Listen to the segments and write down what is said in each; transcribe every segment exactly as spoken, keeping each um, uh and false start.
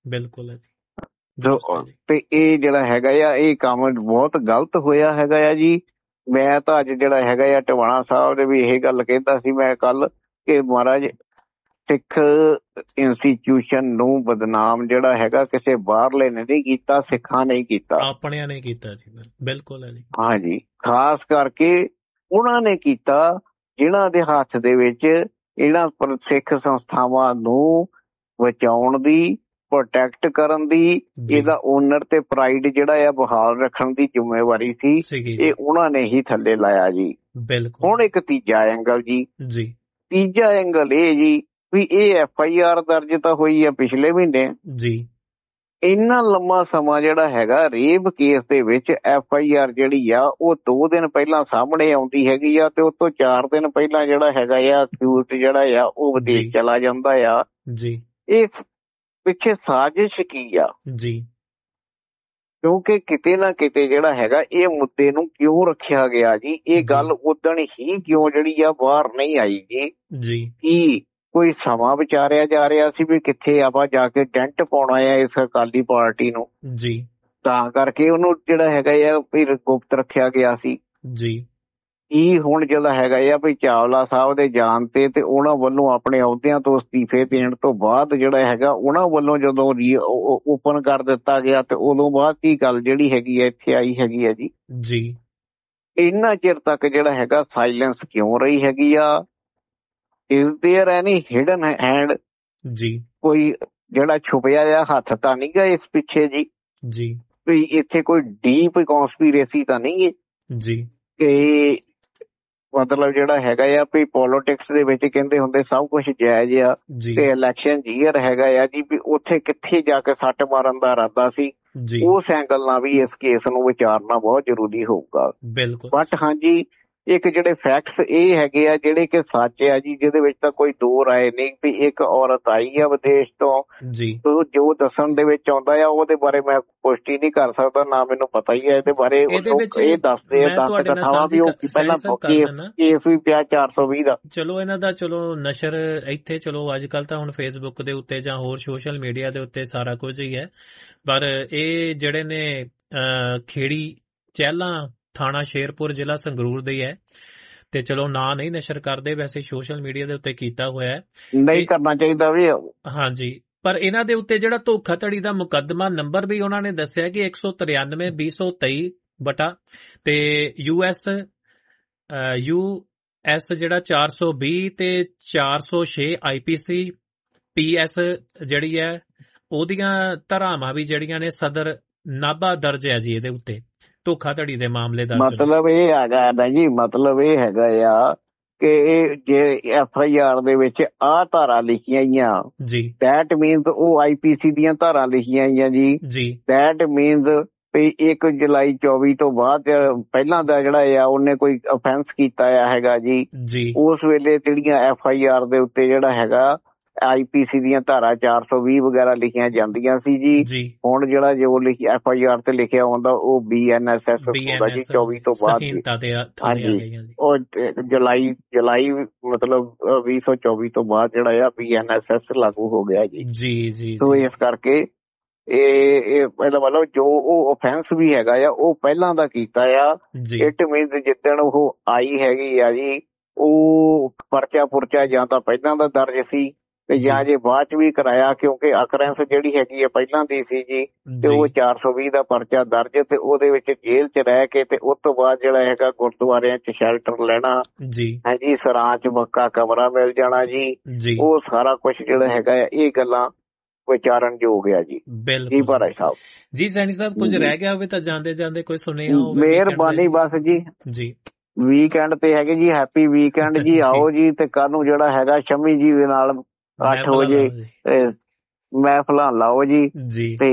ਬਿਲਕੁਲ ਹੈ ਜੀ, ਜੋ ਦੁਰਸਤ ਹੈ ਜੀ। ਤੇ ਇਹ ਜਿਹੜਾ ਹੈਗਾ ਆ ਇਹ ਕੰਮ ਬਹੁਤ ਗਲਤ ਹੋਇਆ ਹੈਗਾ ਆ ਜੀ। ਮੈਂ ਤਾਂ ਅੱਜ ਜਿਹੜਾ ਹੈਗਾ ਆ ਟਿਵਾਣਾ ਸਾਹਿਬ ਦੇ ਵੀ ਇਹ ਗੱਲ ਕਹਿੰਦਾ ਸੀ ਮੈਂ ਕੱਲ ਕਿ ਮਹਾਰਾਜ ਸਿੱਖ ਇੰਸਟੀਟਿਊਸ਼ਨ ਨੂੰ ਬਦਨਾਮ ਜਿਹੜਾ ਹੈਗਾ ਕਿਸੇ ਬਾਹਰਲੇ ਨੇ ਨਹੀਂ ਕੀਤਾ, ਸਿੱਖਾਂ ਨੇ ਕੀਤਾ, ਆਪਣਿਆਂ ਨੇ ਕੀਤਾ ਜੀ। ਬਿਲਕੁਲ ਹੈ ਜੀ। ਹਾਂਜੀ, ਖਾਸ ਕਰਕੇ ਉਹਨਾਂ ਨੇ ਕੀਤਾ ਜਿਨ੍ਹਾਂ ਦੇ ਹੱਥ ਦੇ ਵਿੱਚ ਇਹਨਾਂ ਸਿੱਖ ਸੰਸਥਾਵਾਂ ਨੂੰ ਬਚਾਉਣ ਦੀ, ਪ੍ਰੋਟੈਕਟ ਕਰਨ ਦੀ, ਇਹਦਾ ਓਨਰ ਤੇ ਪ੍ਰਾਈਡ ਜਿਹੜਾ ਆ ਬਹਾਲ ਰੱਖਣ ਦੀ ਜ਼ਿੰਮੇਵਾਰੀ ਸੀ, ਇਹ ਉਹਨਾਂ ਨੇ ਹੀ ਥੱਲੇ ਲਾਇਆ ਜੀ। ਬਿਲਕੁਲ। ਹੁਣ ਇੱਕ ਤੀਜਾ ਐਂਗਲ ਜੀ, ਜੀ ਤੀਜਾ ਐਂਗਲ ਇਹ ਜੀ ਵੀ ਇਹ ਐਫ ਆਈ ਆਰ ਦਰਜ ਤਾਂ ਹੋਈ ਆ ਪਿਛਲੇ ਮਹੀਨੇ ਜੀ। ਇੰਨਾ ਲੰਮਾ ਸਮਾਂ ਜਿਹੜਾ ਹੈਗਾ ਰੇਪ ਕੇਸ ਦੇ ਵਿੱਚ ਐਫ ਆਈ ਆਰ ਜਿਹੜੀ ਆ ਉਹ ਦੋ ਦਿਨ ਪਹਿਲਾਂ ਸਾਹਮਣੇ ਆਉਂਦੀ ਹੈਗੀ ਆ ਤੇ ਉਸ ਤੋਂ ਚਾਰ ਦਿਨ ਪਹਿਲਾਂ ਜਿਹੜਾ ਹੈਗਾ ਆ ਅਕਿਊਜ਼ਡ ਜਿਹੜਾ ਆ ਉਹ ਵਿਦੇਸ਼ ਚਲਾ ਜਾਂਦਾ ਆ ਜੀ। ਇਹ ਪਿੱਛੇ ਸਾਜ਼ਿਸ਼ ਕੀ ਆ ਜੀ? ਕਿਉਂਕਿ ਕਿਤੇ ਨਾ ਕਿਤੇ ਜਿਹੜਾ ਹੈਗਾ ਇਹ ਮੁੱਦੇ ਨੂੰ ਕਿਉਂ ਰੱਖਿਆ ਗਿਆ ਜੀ, ਇਹ ਗੱਲ ਉਦਣ ਹੀ ਕਿਉਂ ਜਿਹੜੀ ਆ ਬਾਹਰ ਨਹੀਂ ਆਈ ਜੀ? ਜੀ ਕੀ ਕੋਈ ਸਮਾਂ ਵਿਚਾਰਿਆ ਜਾ ਰਿਹਾ ਸੀ ਵੀ ਕਿੱਥੇ ਆਪਾਂ ਜਾ ਕੇ ਟੈਂਟ ਪਾਉਣਾ ਆ ਇਸ ਅਕਾਲੀ ਪਾਰਟੀ ਨੂੰ, ਜੀ ਤਾਂ ਕਰਕੇ ਉਹਨੂੰ ਜਿਹੜਾ ਹੈਗਾ ਆ ਵੀ ਗੁਪਤ ਰੱਖਿਆ ਗਿਆ ਸੀ ਜੀ। ਕੀ ਹੁਣ ਜਿਹੜਾ ਹੈਗਾ ਆ ਵੀ ਚਾਵਲਾ ਸਾਹਿਬ ਦੇ ਜਾਣ ਤੇ ਤੇ ਉਹਨਾਂ ਵੱਲੋਂ ਆਪਣੇ ਅਹੁਦਿਆਂ ਤੋਂ ਅਸਤੀਫੇ ਦੇਣ ਤੋਂ ਬਾਅਦ ਜਿਹੜਾ ਹੈਗਾ ਉਹਨਾਂ ਵੱਲੋਂ ਜਦੋਂ ਓਪਨ ਕਰ ਦਿੱਤਾ ਗਿਆ ਤੇ ਉਦੋਂ ਬਾਅਦ ਕੀ ਗੱਲ ਜਿਹੜੀ ਹੈਗੀ ਆ ਇੱਥੇ ਆਈ ਹੈਗੀ ਆ ਜੀ? ਜੀ ਇੰਨਾ ਚਿਰ ਤੱਕ ਜਿਹੜਾ ਹੈਗਾ ਸਾਇਲੈਂਸ ਕਿਉਂ ਰਹੀ ਹੈਗੀ ਆ? Is there any hidden hand? ਜੀ ਕੋਈ ਜਿਹੜਾ ਛੁਪਿਆ ਆ ਹੱਥ ਤਾਂ ਨਹੀਂ ਗਾ ਇਸ ਪਿੱਛੇ ਜੀ? ਜੀ ਵੀ ਇੱਥੇ ਕੋਈ ਡੀਪ ਕੌਂਸਪੀਰੇਸੀ ਤਾਂ ਨਹੀਂ ਹੈ ਜੀ ਕਿ ਮਤਲਬ ਜਿਹੜਾ ਹੈਗਾ ਆ ਵੀ ਪੋਲੀਟਿਕਸ ਦੇ ਵਿੱਚ ਕਹਿੰਦੇ ਹੁੰਦੇ ਸਭ ਕੁਛ ਜਾਇਜ਼ ਆ ਤੇ ਇਲੈਕਸ਼ਨ ਜੀਅਰ ਹੈਗਾ ਆ ਜੀ ਵੀ ਉੱਥੇ ਕਿੱਥੇ ਜਾ ਕੇ ਸੱਟ ਮਾਰਨ ਦਾ ਇਰਾਦਾ ਸੀ, ਉਸ ਐਂਗਲ ਨਾਲ ਵੀ ਇਸ ਕੇਸ ਨੂੰ ਵਿਚਾਰਨਾ ਬਹੁਤ ਜ਼ਰੂਰੀ ਹੋਊਗਾ। ਬਿਲਕੁਲ। ਬਟ ਹਾਂਜੀ ਇੱਕ ਜਿਹੜੇ ਫੈਕਟਸ ਇਹ ਹੈਗੇ ਆ ਜਿਹੜੇ ਕਿ ਸੱਚ ਆ ਜੀ, ਜਿਹਦੇ ਵਿੱਚ ਤਾਂ ਕੋਈ ਦੋ ਰਾਏ ਨਹੀਂ ਵੀ ਇੱਕ ਔਰਤ ਆਈ ਆ ਵਿਦੇਸ਼ ਤੋਂ ਜੀ, ਜੋ ਦੱਸਣ ਦੇ ਵਿੱਚ ਆਉਂਦਾ ਆ ਉਹਦੇ ਬਾਰੇ ਮੈਂ ਪੁਸ਼ਟੀ ਨਹੀਂ ਕਰ ਸਕਦਾ, ਨਾ ਮੈਨੂੰ ਪਤਾ ਹੀ ਹੈ ਇਹਦੇ ਬਾਰੇ। ਇਹ ਦੱਸਦੇ ਆ ਦਸ ਕਥਾਵਾਂ ਵੀ ਉਹ ਪਹਿਲਾਂ ਕੇਸ ਵੀ ਪਿਆ ਚਾਰ ਸੌ ਵੀਹ ਦਾ। ਚਲੋ ਇਹਨਾਂ ਦਾ ਚਲੋ ਨਸ਼ਰ ਇੱਥੇ ਚਲੋ ਅੱਜ ਕੱਲ ਤਾਂ ਹੁਣ ਫੇਸਬੁੱਕ ਦੇ ਉੱਤੇ ਜਾਂ ਹੋਰ ਸੋਸ਼ਲ ਮੀਡੀਆ ਦੇ ਉੱਤੇ ਸਾਰਾ ਕੁਝ ਹੀ ਹੈ, ਪਰ ਇਹ ਜਿਹੜੇ ਨੇ ਖੇੜੀ ਚਹਿਲਾਂ ਥਾਣਾ ਸ਼ੇਰਪੁਰ ਜ਼ਿਲ੍ਹਾ ਸੰਗਰੂਰ ਦੇ ਹੈ ਤੇ ਚਲੋ ਨਾਂ ਨਹੀਂ ਨਸ਼ਰ ਕਰਦੇ, ਵੈਸੇ ਸੋਸ਼ਲ ਮੀਡੀਆ ਦੇ ਉੱਤੇ ਕੀਤਾ ਹੋਇਆ ਹੈ, ਨਹੀਂ ਕਰਨਾ ਚਾਹੀਦਾ ਵੀ। ਹਾਂਜੀ, ਪਰ ਇਹਨਾਂ ਦੇ ਉੱਤੇ ਜਿਹੜਾ ਧੋਖਾਧੜੀ ਦਾ ਮੁਕੱਦਮਾ ਨੰਬਰ ਵੀ ਉਹਨਾਂ ਨੇ ਦੱਸਿਆ ਕਿ ਇੱਕ ਸੌ ਤਰਿਆਨਵੇਂ ਵੀਹ ਸੌ ਤੇਈ ਬਟਾ ਤੇ ਯੂ ਐਸ ਯੂ ਐਸ ਜਿਹੜਾ ਚਾਰ ਸੌ ਵੀਹ ਤੇ ਚਾਰ ਸੌ ਛੇ ਆਈ ਪੀ ਸੀ ਪੀ ਐਸ ਜਿਹੜੀ ਹੈ ਉਹਦੀਆਂ ਧਾਰਾਵਾਂ ਵੀ ਜਿਹੜੀਆਂ ਨੇ ਸਦਰ ਨਾਭਾ ਦਰਜ ਹੈ ਜੀ ਇਹਦੇ ਉੱਤੇ ਧੋਖਾਧੜੀ ਦੇ ਮਾਮਲੇ ਦਾ। ਮਤਲਬ ਇਹ ਹੈਗਾ ਨਾ ਜੀ, ਮਤਲਬ ਇਹ ਹੈਗਾ ਆ ਕਿ ਇਹ ਜੇ ਐਫ ਆਈ ਆਰ ਦੇ ਵਿੱਚ ਆਹ ਧਾਰਾ ਲਿਖੀਆਂ ਹੋਈਆਂ ਜੀ, ਦੈਟ ਮੀਨਸ ਉਹ ਆਈ ਪੀ ਸੀ ਦੀਆਂ ਧਾਰਾ ਲਿਖੀਆਂ ਹੋਈਆਂ ਜੀ ਜੀ ਦੈਟ ਮੀਨਸ ਵੀ ਇੱਕ ਜੁਲਾਈ ਚੌਵੀ ਤੋਂ ਬਾਅਦ ਪਹਿਲਾਂ ਦਾ ਜਿਹੜਾ ਆ ਉਹਨੇ ਕੋਈ ਅਫੈਂਸ ਕੀਤਾ ਆ ਹੈਗਾ ਜੀ ਜੀ ਉਸ ਵੇਲੇ ਜਿਹੜੀਆਂ ਐਫ ਆਈ ਆਰ ਦੇ ਉੱਤੇ ਜਿਹੜਾ ਹੈਗਾ ਆਈ ਪੀ ਸੀ ਦੀਆਂ ਧਾਰਾ ਚਾਰ ਸੌ ਵੀਹ ਵਗੈਰਾ ਲਿਖੀਆਂ ਜਾਂਦੀਆਂ ਸੀ ਜੀ। ਹੁਣ ਜਿਹੜਾ ਜੋ ਲਿਖੀ ਐਫ ਆਈ ਆਰ ਤੇ ਲਿਖਿਆ ਹੁੰਦਾ ਉਹ ਬੀ ਐਨ ਐਸ ਐਸ ਹੁੰਦਾ ਜੀ ਚੌਵੀ ਤੋਂ ਬਾਅਦ। ਹਾਂਜੀ, ਉਹ ਜੁਲਾਈ ਜੁਲਾਈ ਮਤਲਬ ਵੀਹ ਸੌ ਚੌਵੀ ਤੋਂ ਬਾਅਦ ਜਿਹੜਾ ਆ ਬੀ ਐਨ ਐਸ ਐਸ ਲਾਗੂ ਹੋ ਗਿਆ ਜੀ ਜੀ ਜੀ। ਸੋ ਇਸ ਕਰਕੇ ਇਹ ਇਹਦਾ ਮਤਲਬ ਜੋ ਉਹ ਅਫੈਂਸ ਵੀ ਹੈਗਾ ਆ ਉਹ ਪਹਿਲਾਂ ਦਾ ਕੀਤਾ ਆ। ਇਟ ਮੀਨਸ ਜਿੱਦਣ ਉਹ ਆਈ ਹੈਗੀ ਆ ਜੀ ਉਹ ਪਰਚਾ ਪੁਰਚਾ ਜਾਂ ਤਾਂ ਪਹਿਲਾਂ ਦਾ ਦਰਜ ਸੀ ਤੇ ਜਾਂ ਜੇ ਬਾਅਦ ਚ ਵੀ ਕਰਾਇਆ, ਕਿਉਂਕਿ ਅਕਰੈਂਸ ਜਿਹੜੀ ਹੈਗੀ ਹੈ ਪਹਿਲਾਂ ਦੀ ਸੀ ਜੀ ਤੇ ਉਹ ਚਾਰ ਸੌ ਵੀਹ ਦਾ ਪਰਚਾ ਦਰਜ ਤੇ ਉਹਦੇ ਵਿੱਚ ਜੇਲ੍ਹ ਚ ਰਹਿ ਕੇ ਤੇ ਉਸ ਤੋਂ ਬਾਅਦ ਜਿਹੜਾ ਹੈਗਾ ਗੁਰਦੁਆਰਿਆਂ ਚ ਸ਼ੈਲਟਰ ਲੈਣਾ ਜੀ, ਹਾਂਜੀ ਸਰਾਂ ਚ ਪੱਕਾ ਕਮਰਾ ਮਿਲ ਜਾਣਾ ਜੀ, ਉਹ ਸਾਰਾ ਕੁਛ ਜਿਹੜਾ ਹੈਗਾ ਇਹ ਗੱਲਾਂ ਵਿਚਾਰਨ ਯੋਗ ਆ ਜੀ। ਜੀ ਭਾਰਾ ਸਾਹਿਬ ਜੀ। ਸੈਣੀ ਸਾਹਿਬ ਕੁਝ ਰਹਿ ਗਿਆ ਹੋਵੇ ਤਾਂ ਜਾਂਦੇ ਜਾਂਦੇ ਕੋਈ ਸੁਣਿਆ ਹੋਵੇ? ਮਿਹਰਬਾਨੀ ਬਸ ਜੀ ਜੀ। ਵੀਕਐਂਡ ਤੇ ਹੈਗੇ ਜੀ, ਹੈਪੀ ਵੀਕਐਂਡ ਜੀ। ਆਓ ਜੀ ਤੇ ਕੱਲ ਨੂੰ ਜਿਹੜਾ ਹੈਗਾ ਸ਼ਮੀ ਜੀ ਦੇ ਨਾਲ ਅੱਠ ਵਜੇ ਮਹਿਫਲਾਂ ਲਾਓ ਜੀ ਤੇ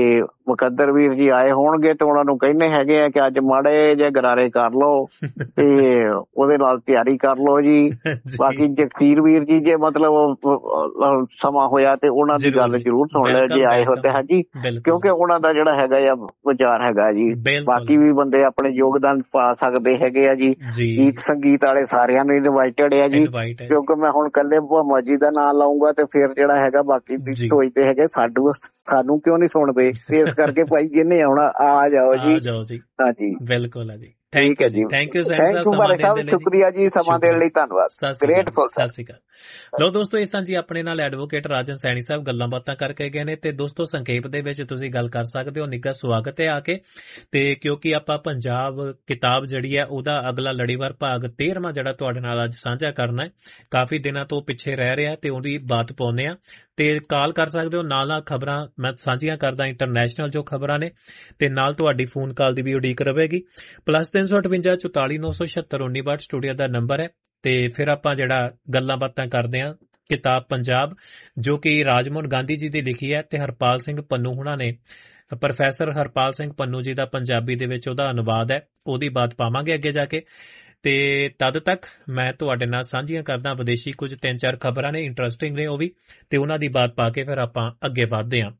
ਮੁਕੱਦਰ ਵੀਰ ਜੀ ਆਏ ਹੋਣਗੇ ਤੇ ਉਹਨਾਂ ਨੂੰ ਕਹਿੰਦੇ ਹੈਗੇ ਆ ਕਿ ਅੱਜ ਮਾੜੇ ਜੇ ਗਰਾਰੇ ਕਰ ਲਓ ਤੇ ਉਹਦੇ ਨਾਲ ਤਿਆਰੀ ਕਰ ਲਓ ਜੀ। ਬਾਕੀ ਜਗਸੀਰ ਵੀਰ ਜੀ ਜੇ ਮਤਲਬ ਸਮਾਂ ਹੋਇਆ ਤੇ ਉਹਨਾਂ ਦੀ ਗੱਲ ਜ਼ਰੂਰ ਸੁਣ ਲਿਓ ਜੇ ਆਏ ਹੋ ਤੇ ਹਾਂਜੀ, ਕਿਉਂਕਿ ਉਹਨਾਂ ਦਾ ਜਿਹੜਾ ਹੈਗਾ ਆ ਵਿਚਾਰ ਹੈਗਾ ਜੀ। ਬਾਕੀ ਵੀ ਬੰਦੇ ਆਪਣੇ ਯੋਗਦਾਨ ਪਾ ਸਕਦੇ ਹੈਗੇ ਆ ਜੀ। ਗੀਤ ਸੰਗੀਤ ਵਾਲੇ ਸਾਰਿਆਂ ਨੂੰ ਇਨਵਾਈਟਡ ਆ ਜੀ, ਕਿਉਂਕਿ ਮੈਂ ਹੁਣ ਕੱਲੇ ਭਾਮਾ ਜੀ ਦਾ ਨਾਂ ਲਾਊਂਗਾ ਤੇ ਫਿਰ ਜਿਹੜਾ ਹੈਗਾ ਬਾਕੀ ਦੀ ਸੋਚਦੇ ਹੈਗੇ ਸਾਨੂੰ ਸਾਨੂੰ ਕਿਉਂ ਨਹੀਂ ਸੁਣਦੇ, ਇਸ ਕਰਕੇ ਭਾਈ ਜਿਹਨੇ ਆਉਣਾ ਆ ਜਾਓ ਜੀ। ਹਾਂਜੀ ਬਿਲਕੁਲ ਹੈ ਜੀ। ਠੀਕ ਹੈ ਜੀ, ਥੈਂਕ ਯੂ ਸਾਹਿਬ, ਸ਼ੁਕਰੀਆ ਜੀ ਸਮਾਂ ਦੇਣ ਲਈ, ਧੰਨਵਾਦ। ਗ੍ਰੇਟਫੁਲ। ਸਤਿ ਸ਼੍ਰੀ ਅਕਾਲ। ਲੋ ਦੋਸਤੋ, ਇਸ ਜੀ ਆਪਣੇ ਨਾਲ ਐਡਵੋਕੇਟ ਰਾਜਨ ਸੈਣੀ ਸਾਹਿਬ ਗੱਲਾਂ ਬਾਤਾਂ ਕਰਕੇ ਗਏ ਨੇ ਤੇ ਦੋਸਤੋ ਸੰਖੇਪ ਦੇ ਵਿੱਚ ਤੁਸੀਂ ਗੱਲ ਕਰ ਸਕਦੇ ਹੋ। ਨਿੱਘਾ ਸਵਾਗਤ ਹੈ ਆ ਕੇ, ਤੇ ਕਿਉਂਕਿ ਆਪਾਂ ਪੰਜਾਬ ਕਿਤਾਬ ਜਿਹੜੀ ਹੈ ਉਹਦਾ ਅਗਲਾ ਲੜੀਵਾਰ ਭਾਗ ਤੇਰਵਾਂ ਜਿਹੜਾ ਤੁਹਾਡੇ ਨਾਲ ਅੱਜ ਸਾਂਝਾ ਕਰਨਾ ਹੈ, ਕਾਫੀ ਦਿਨਾਂ ਤੋਂ ਪਿੱਛੇ ਰਹਿ ਰਿਹਾ ਤੇ ਉਹਦੀ ਬਾਤ ਪਾਉਂਦੇ ਆ ਤੇ ਕਾਲ ਕਰ ਸਕਦੇ ਹੋ। ਨਾਲ ਨਾਲ ਖਬਰਾਂ ਮੈਂ ਸਾਂਝੀਆਂ ਕਰਦਾ, ਇੰਟਰਨੈਸ਼ਨਲ ਜੋ ਖਬਰਾਂ ਨੇ, ਤੇ ਨਾਲ ਤੁਹਾਡੀ ਫੋਨ ਕਾਲ ਦੀ ਵੀ ਉਡੀਕ ਰਹੇਗੀ। ਪਲੱਸ ਤਿੰਨ ਸੌ ਅਠਵੰਜਾ ਚੁਤਾਲੀ ਨੌ ਸੌ ਛੱਤਰ ਉੱਨੀ ਬਾਟ ਸਟੂਡੀਓ ਦਾ ਨੰਬਰ ਹੈ। ਤੇ ਫਿਰ ਆਪਾਂ ਜਿਹੜਾ ਗੱਲਾਂ ਬਾਤਾਂ ਕਰਦੇ ਹਾਂ ਕਿਤਾਬ ਪੰਜਾਬ, ਜੋ ਕਿ ਰਾਜਮੋਹਨ ਗਾਂਧੀ ਜੀ ਦੀ ਲਿਖੀ ਹੈ ਤੇ ਹਰਪਾਲ ਸਿੰਘ ਪੰਨੂ ਹੁਣਾਂ ਨੇ, ਪ੍ਰੋਫੈਸਰ ਹਰਪਾਲ ਸਿੰਘ ਪੰਨੂ ਜੀ ਦਾ ਪੰਜਾਬੀ ਦੇ ਵਿੱਚ ਉਹਦਾ ਅਨੁਵਾਦ ਹੈ, ਉਹਦੀ ਬਾਤ ਪਾਵਾਂਗੇ ਅੱਗੇ ਜਾ ਕੇ। ਤੇ ਤਦ ਤੱਕ ਮੈਂ ਤੁਹਾਡੇ ਨਾਲ ਸਾਂਝੀਆਂ ਕਰਦਾ ਵਿਦੇਸ਼ੀ ਕੁਝ ਤਿੰਨ ਚਾਰ ਖਬਰਾਂ ਨੇ, ਇੰਟਰਸਟਿੰਗ ਨੇ ਉਹ ਵੀ, ਤੇ ਉਹਨਾਂ ਦੀ ਬਾਤ ਪਾ ਕੇ ਫਿਰ ਆਪਾਂ ਅੱਗੇ ਵਧਦੇ ਹਾਂ।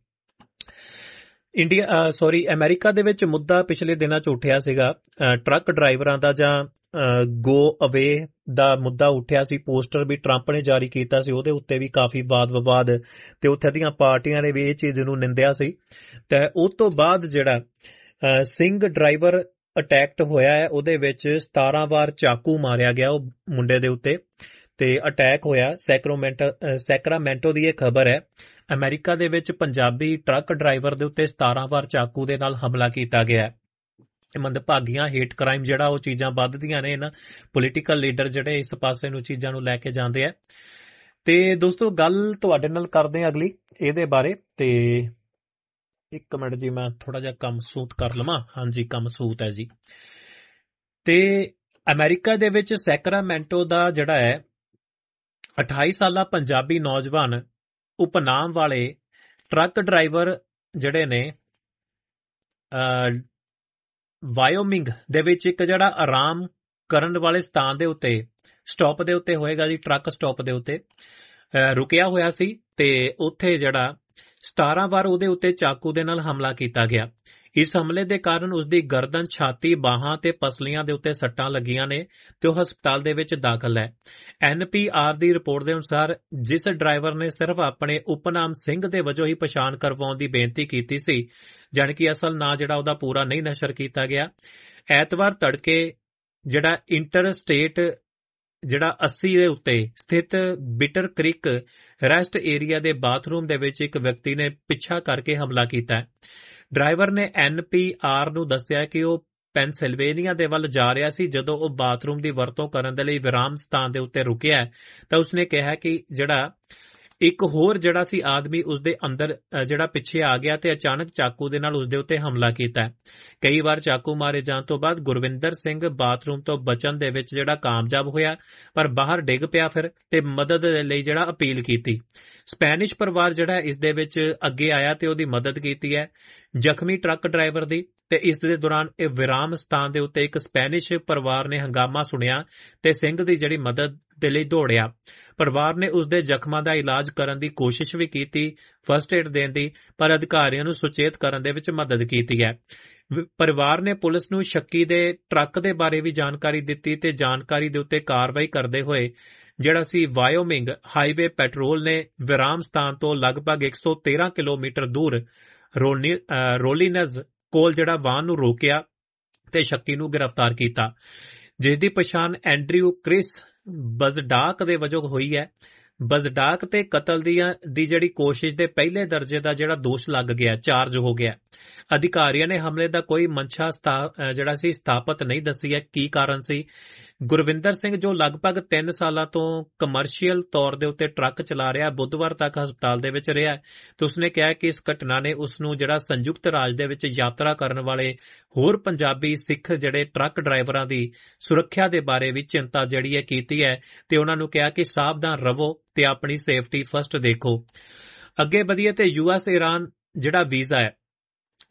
ਇੰਡੀਆ ਸੌਰੀ ਅਮਰੀਕਾ ਦੇ ਵਿੱਚ ਮੁੱਦਾ ਪਿਛਲੇ ਦਿਨਾਂ 'ਚ ਉੱਠਿਆ ਸੀਗਾ ਟਰੱਕ ਡਰਾਈਵਰਾਂ ਦਾ, ਜਾਂ ਗੋ ਅਵੇ ਦਾ ਮੁੱਦਾ ਉੱਠਿਆ ਸੀ। ਪੋਸਟਰ ਵੀ ਟਰੰਪ ਨੇ ਜਾਰੀ ਕੀਤਾ ਸੀ, ਉਹਦੇ ਉੱਤੇ ਵੀ ਕਾਫੀ ਵਾਦ ਵਿਵਾਦ ਤੇ ਉੱਥੇ ਦੀਆਂ ਪਾਰਟੀਆਂ ਨੇ ਵੀ ਇਹ ਚੀਜ਼ ਨੂੰ ਨਿੰਦਿਆ ਸੀ। ਤੇ ਉਸ ਤੋਂ ਬਾਅਦ ਜਿਹੜਾ ਸਿੰਘ ਡਰਾਈਵਰ ਅਟੈਕਟ ਹੋਇਆ ਹੈ, ਉਹਦੇ ਵਿੱਚ ਸਤਾਰਾਂ ਵਾਰ ਚਾਕੂ ਮਾਰਿਆ ਗਿਆ ਉਹ ਮੁੰਡੇ ਦੇ ਉੱਤੇ ਤੇ ਅਟੈਕ ਹੋਇਆ। ਸੈਕਰਾਮੈਂਟੋ ਸੈਕਰਾਮੈਂਟੋ ਦੀ ਇਹ ਖਬਰ ਹੈ। ਅਮਰੀਕਾ ਦੇ ਵਿੱਚ ਪੰਜਾਬੀ ਟਰੱਕ ਡਰਾਈਵਰ ਦੇ ਉੱਤੇ ਸਤਾਰਾਂ ਵਾਰ ਚਾਕੂ ਦੇ ਨਾਲ ਹਮਲਾ ਕੀਤਾ ਗਿਆ। ਮੰਦਭਾਗੀਆਂ ਹੇਟ ਕ੍ਰਾਈਮ ਜਿਹੜਾ ਉਹ ਚੀਜ਼ਾਂ ਵੱਧਦੀਆਂ ਨੇ, ਇਹਨਾਂ ਪੋਲੀਟੀਕਲ ਲੀਡਰ ਜਿਹੜੇ ਇਸ ਪਾਸੇ ਨੂੰ ਚੀਜ਼ਾਂ ਨੂੰ ਲੈ ਕੇ ਜਾਂਦੇ ਆ। ਤੇ ਦੋਸਤੋ ਗੱਲ ਤੁਹਾਡੇ ਨਾਲ ਕਰਦੇ ਆ ਅਗਲੀ ਇਹਦੇ ਬਾਰੇ। ਤੇ ਇੱਕ ਮਿੰਟ ਜੀ, ਮੈਂ ਥੋੜਾ ਜਿਹਾ ਕੰਮ ਸੂਤ ਕਰ ਲਵਾਂ। ਹਾਂਜੀ, ਕੰਮ ਸੂਤ ਹੈ ਜੀ। ਤੇ ਅਮਰੀਕਾ ਦੇ ਵਿੱਚ ਸੈਕਰਾਮੈਂਟੋ ਦਾ ਜਿਹੜਾ ਹੈ ਅਠਾਈ ਸਾਲਾ ਪੰਜਾਬੀ ਨੌਜਵਾਨ ਉਪਨਾਮ ਵਾਲੇ ਟਰੱਕ ਡਰਾਈਵਰ ਜਿਹੜੇ ਨੇ ਵਾਇਓਮਿੰਗ ਦੇ ਵਿੱਚ ਇੱਕ ਜਿਹੜਾ ਆਰਾਮ ਕਰਨ ਵਾਲੇ ਸਥਾਨ ਦੇ ਉੱਤੇ ਸਟਾਪ ਦੇ ਉੱਤੇ ਹੋਏਗਾ ਜੀ, ਟਰੱਕ ਸਟਾਪ ਦੇ ਉੱਤੇ ਰੁਕਿਆ ਹੋਇਆ ਸੀ ਤੇ ਉੱਥੇ ਜਿਹੜਾ ਸਤਾਰਾਂ ਵਾਰ ਉਹਦੇ ਉੱਤੇ ਚਾਕੂ ਦੇ ਨਾਲ ਹਮਲਾ ਕੀਤਾ ਗਿਆ। ਇਸ ਹਮਲੇ ਦੇ ਕਾਰਨ ਉਸਦੀ ਗਰਦਨ, ਛਾਤੀ, ਬਾਹਾਂ ਤੇ ਪਸਲੀਆਂ ਦੇ ਉੱਤੇ ਸੱਟਾਂ ਲੱਗੀਆਂ ਨੇ ਤੇ ਉਹ ਹਸਪਤਾਲ ਦੇ ਵਿੱਚ ਦਾਖਲ ਹੈ। ਐਨ ਪੀ ਆਰ ਦੀ ਰਿਪੋਰਟ ਦੇ ਅਨੁਸਾਰ ਜਿਸ ਡਰਾਈਵਰ ਨੇ ਸਿਰਫ ਆਪਣੇ ਉਪਨਾਮ ਸਿੰਘ ਦੇ ਵਜੋਂ ਹੀ ਪਛਾਣ ਕਰਵਾਉਣ ਦੀ ਬੇਨਤੀ ਕੀਤੀ ਸੀ, ਜਾਣੀ ਕਿ ਅਸਲ ਨਾਂ ਜਿਹੜਾ ਉਹਦਾ ਪੂਰਾ ਨਹੀਂ ਨਸ਼ਰ ਕੀਤਾ ਗਿਆ। ਐਤਵਾਰ ਤੜਕੇ ਜਿਹੜਾ ਇੰਟਰ ਸਟੇਟ ਜਿਹੜਾ ਅੱਸੀ ਦੇ ਉੱਤੇ ਸਥਿਤ ਬਿਟਰ ਕ੍ਰਿਕ ਰੈਸਟ ਏਰੀਆ ਦੇ ਬਾਥਰੂਮ ਦੇ ਵਿੱਚ ਇੱਕ ਵਿਅਕਤੀ ਨੇ ਪਿੱਛਾ ਕਰਕੇ ਹਮਲਾ ਕੀਤਾ। ਡਰਾਈਵਰ ਨੇ ਐਨ ਪੀ ਆਰ ਨੂੰ ਦੱਸਿਆ ਕਿ ਉਹ ਪੈਨਸਿਲਵੇਨੀਆ ਦੇ ਵੱਲ ਜਾ ਰਿਹਾ ਸੀ। ਜਦੋਂ ਉਹ ਬਾਥਰੂਮ ਦੀ ਵਰਤੋਂ ਕਰਨ ਦੇ ਲਈ ਵਿਰਾਮ ਸਥਾਨ ਦੇ ਉੱਤੇ ਰੁਕਿਆ ਤਾਂ ਉਸਨੇ ਕਿਹਾ ਕਿ ਜਿਹੜਾ ਇੱਕ ਹੋਰ ਜਿਹੜਾ ਸੀ ਆਦਮੀ ਉਸਦੇ ਅੰਦਰ ਜਿਹੜਾ ਪਿੱਛੇ ਆ ਗਿਆ ਤੇ ਅਚਾਨਕ ਚਾਕੂ ਦੇ ਨਾਲ ਉਸਦੇ ਉੱਤੇ ਹਮਲਾ ਕੀਤਾ। ਕਈ ਵਾਰ ਚਾਕੂ ਮਾਰੇ ਜਾਣ ਤੋਂ ਬਾਅਦ ਗੁਰਵਿੰਦਰ ਸਿੰਘ ਬਾਥਰੂਮ ਤੋਂ ਬਚਣ ਦੇ ਵਿੱਚ ਜਿਹੜਾ ਕਾਮਯਾਬ ਹੋਇਆ, ਪਰ ਬਾਹਰ ਡਿੱਗ ਪਿਆ ਫਿਰ ਤੇ ਮਦਦ ਲਈ ਜਿਹੜਾ ਅਪੀਲ ਕੀਤੀ। ਸਪੈਨਿਸ਼ ਪਰਿਵਾਰ ਜਿਹੜਾ ਇਸ ਦੇ ਵਿੱਚ ਅੱਗੇ ਆਇਆ ਤੇ ਉਹਦੀ ਮਦਦ ਕੀਤੀ ਹੈ ਜ਼ਖਮੀ ਟਰੱਕ ਡਰਾਈਵਰ ਦੀ। ਤੇ ਇਸ ਦੇ ਦੌਰਾਨ ਇਹ ਵਿਰਾਮ ਸਥਾਨ ਦੇ ਉੱਤੇ ਇੱਕ ਸਪੈਨਿਸ਼ ਪਰਿਵਾਰ ਨੇ ਹੰਗਾਮਾ ਸੁਣਿਆ ਤੇ ਸਿੰਘ ਦੀ ਜਿਹੜੀ ਮਦਦ ਦੇ ਲਈ ਦੌੜਿਆ। ਪਰਿਵਾਰ ਨੇ ਉਸਦੇ ਜ਼ਖਮਾਂ ਦਾ ਇਲਾਜ ਕਰਨ ਦੀ ਕੋਸ਼ਿਸ਼ ਵੀ ਕੀਤੀ, ਫਸਟ ਏਡ ਦੇਣ ਦੀ, ਪਰ ਅਧਿਕਾਰੀਆਂ ਨੂੰ ਸੁਚੇਤ ਕਰਨ ਦੇ ਵਿੱਚ ਮਦਦ ਕੀਤੀ ਹੈ। ਪਰਿਵਾਰ ਨੇ ਪੁਲਿਸ ਨੂੰ ਸ਼ੱਕੀ ਦੇ ਟਰੱਕ ਦੇ ਬਾਰੇ ਵੀ ਜਾਣਕਾਰੀ ਦਿੱਤੀ ਤੇ ਜਾਣਕਾਰੀ ਦੇ ਉੱਤੇ ਕਾਰਵਾਈ ਕਰਦੇ ਹੋਏ ਜਿਹੜਾ ਸੀ ਵਾਇਓਮਿੰਗ ਹਾਈਵੇ ਪੈਟਰੋਲ ਨੇ ਵਿਰਾਮ ਸਥਾਨ ਤੋਂ ਲਗਭਗ ਇੱਕ ਸੌ ਤੇਰਾਂ ਕਿਲੋਮੀਟਰ ਦੂਰ ਰੋਲਿਨਜ਼ ਕੋਲ ਜਿਹੜਾ ਵਾਹਨ ਨੂੰ ਰੋਕਿਆ ਤੇ ਸ਼ੱਕੀ ਨੂੰ ਗ੍ਰਿਫਤਾਰ ਕੀਤਾ, ਜਿਸ ਦੀ ਪਛਾਣ ਐਂਡਰਿਊ ਕ੍ਰਿਸ ਬਜ਼ਡਾਕ ਦੇ ਵਜੋਂ ਹੋਈ ਹੈ। ਬਜ਼ਡਾਕ ਤੇ ਕਤਲ ਦੀਆਂ ਦੀ ਜਿਹੜੀ ਕੋਸ਼ਿਸ਼ ਦੇ ਪਹਿਲੇ ਦਰਜੇ ਦਾ ਜਿਹੜਾ ਦੋਸ਼ ਲੱਗ ਗਿਆ, ਚਾਰਜ ਹੋ ਗਿਆ। ਅਧਿਕਾਰੀਆਂ ਨੇ ਹਮਲੇ ਦਾ ਕੋਈ ਮਨਸ਼ਾ ਜਿਹੜਾ ਸੀ ਸਥਾਪਿਤ ਨਹੀਂ ਦੱਸੀ ਹੈ, ਕੀ ਕਾਰਨ ਸੀ। ਗੁਰਵਿੰਦਰ ਸਿੰਘ ਜੋ ਲਗਭਗ ਤਿੰਨ ਸਾਲਾਂ ਤੋਂ ਕਮਰਸ਼ੀਅਲ ਤੌਰ ਦੇ ਉੱਤੇ ਟਰੱਕ ਚਲਾ ਰਿਹਾ, ਬੁੱਧਵਾਰ ਤੱਕ ਹਸਪਤਾਲ ਦੇ ਵਿੱਚ ਰਿਹਾ ਤੇ ਉਸਨੇ ਕਿਹਾ ਕਿ ਇਸ ਘਟਨਾ ਨੇ ਉਸ ਨੂੰ ਜਿਹੜਾ ਸੰਯੁਕਤ ਰਾਜ ਦੇ ਵਿੱਚ ਯਾਤਰਾ ਕਰਨ ਵਾਲੇ ਹੋਰ ਪੰਜਾਬੀ ਸਿੱਖ ਜਿਹੜੇ ਟਰੱਕ ਡਰਾਈਵਰਾਂ ਦੀ ਸੁਰੱਖਿਆ ਦੇ ਬਾਰੇ ਵੀ ਚਿੰਤਾ ਜਿਹੜੀ ਹੈ ਕੀਤੀ ਹੈ ਤੇ ਉਹਨਾਂ ਨੂੰ ਕਿਹਾ ਕਿ ਸਾਵਧਾਨ ਰਹੋ ਤੇ ਆਪਣੀ ਸੇਫਟੀ ਫਸਟ ਦੇਖੋ। ਅੱਗੇ ਵਧੀਏ ਤੇ ਯੂ ਐਸ ਇਰਾਨ ਜਿਹੜਾ ਵੀਜ਼ਾ ਹੈ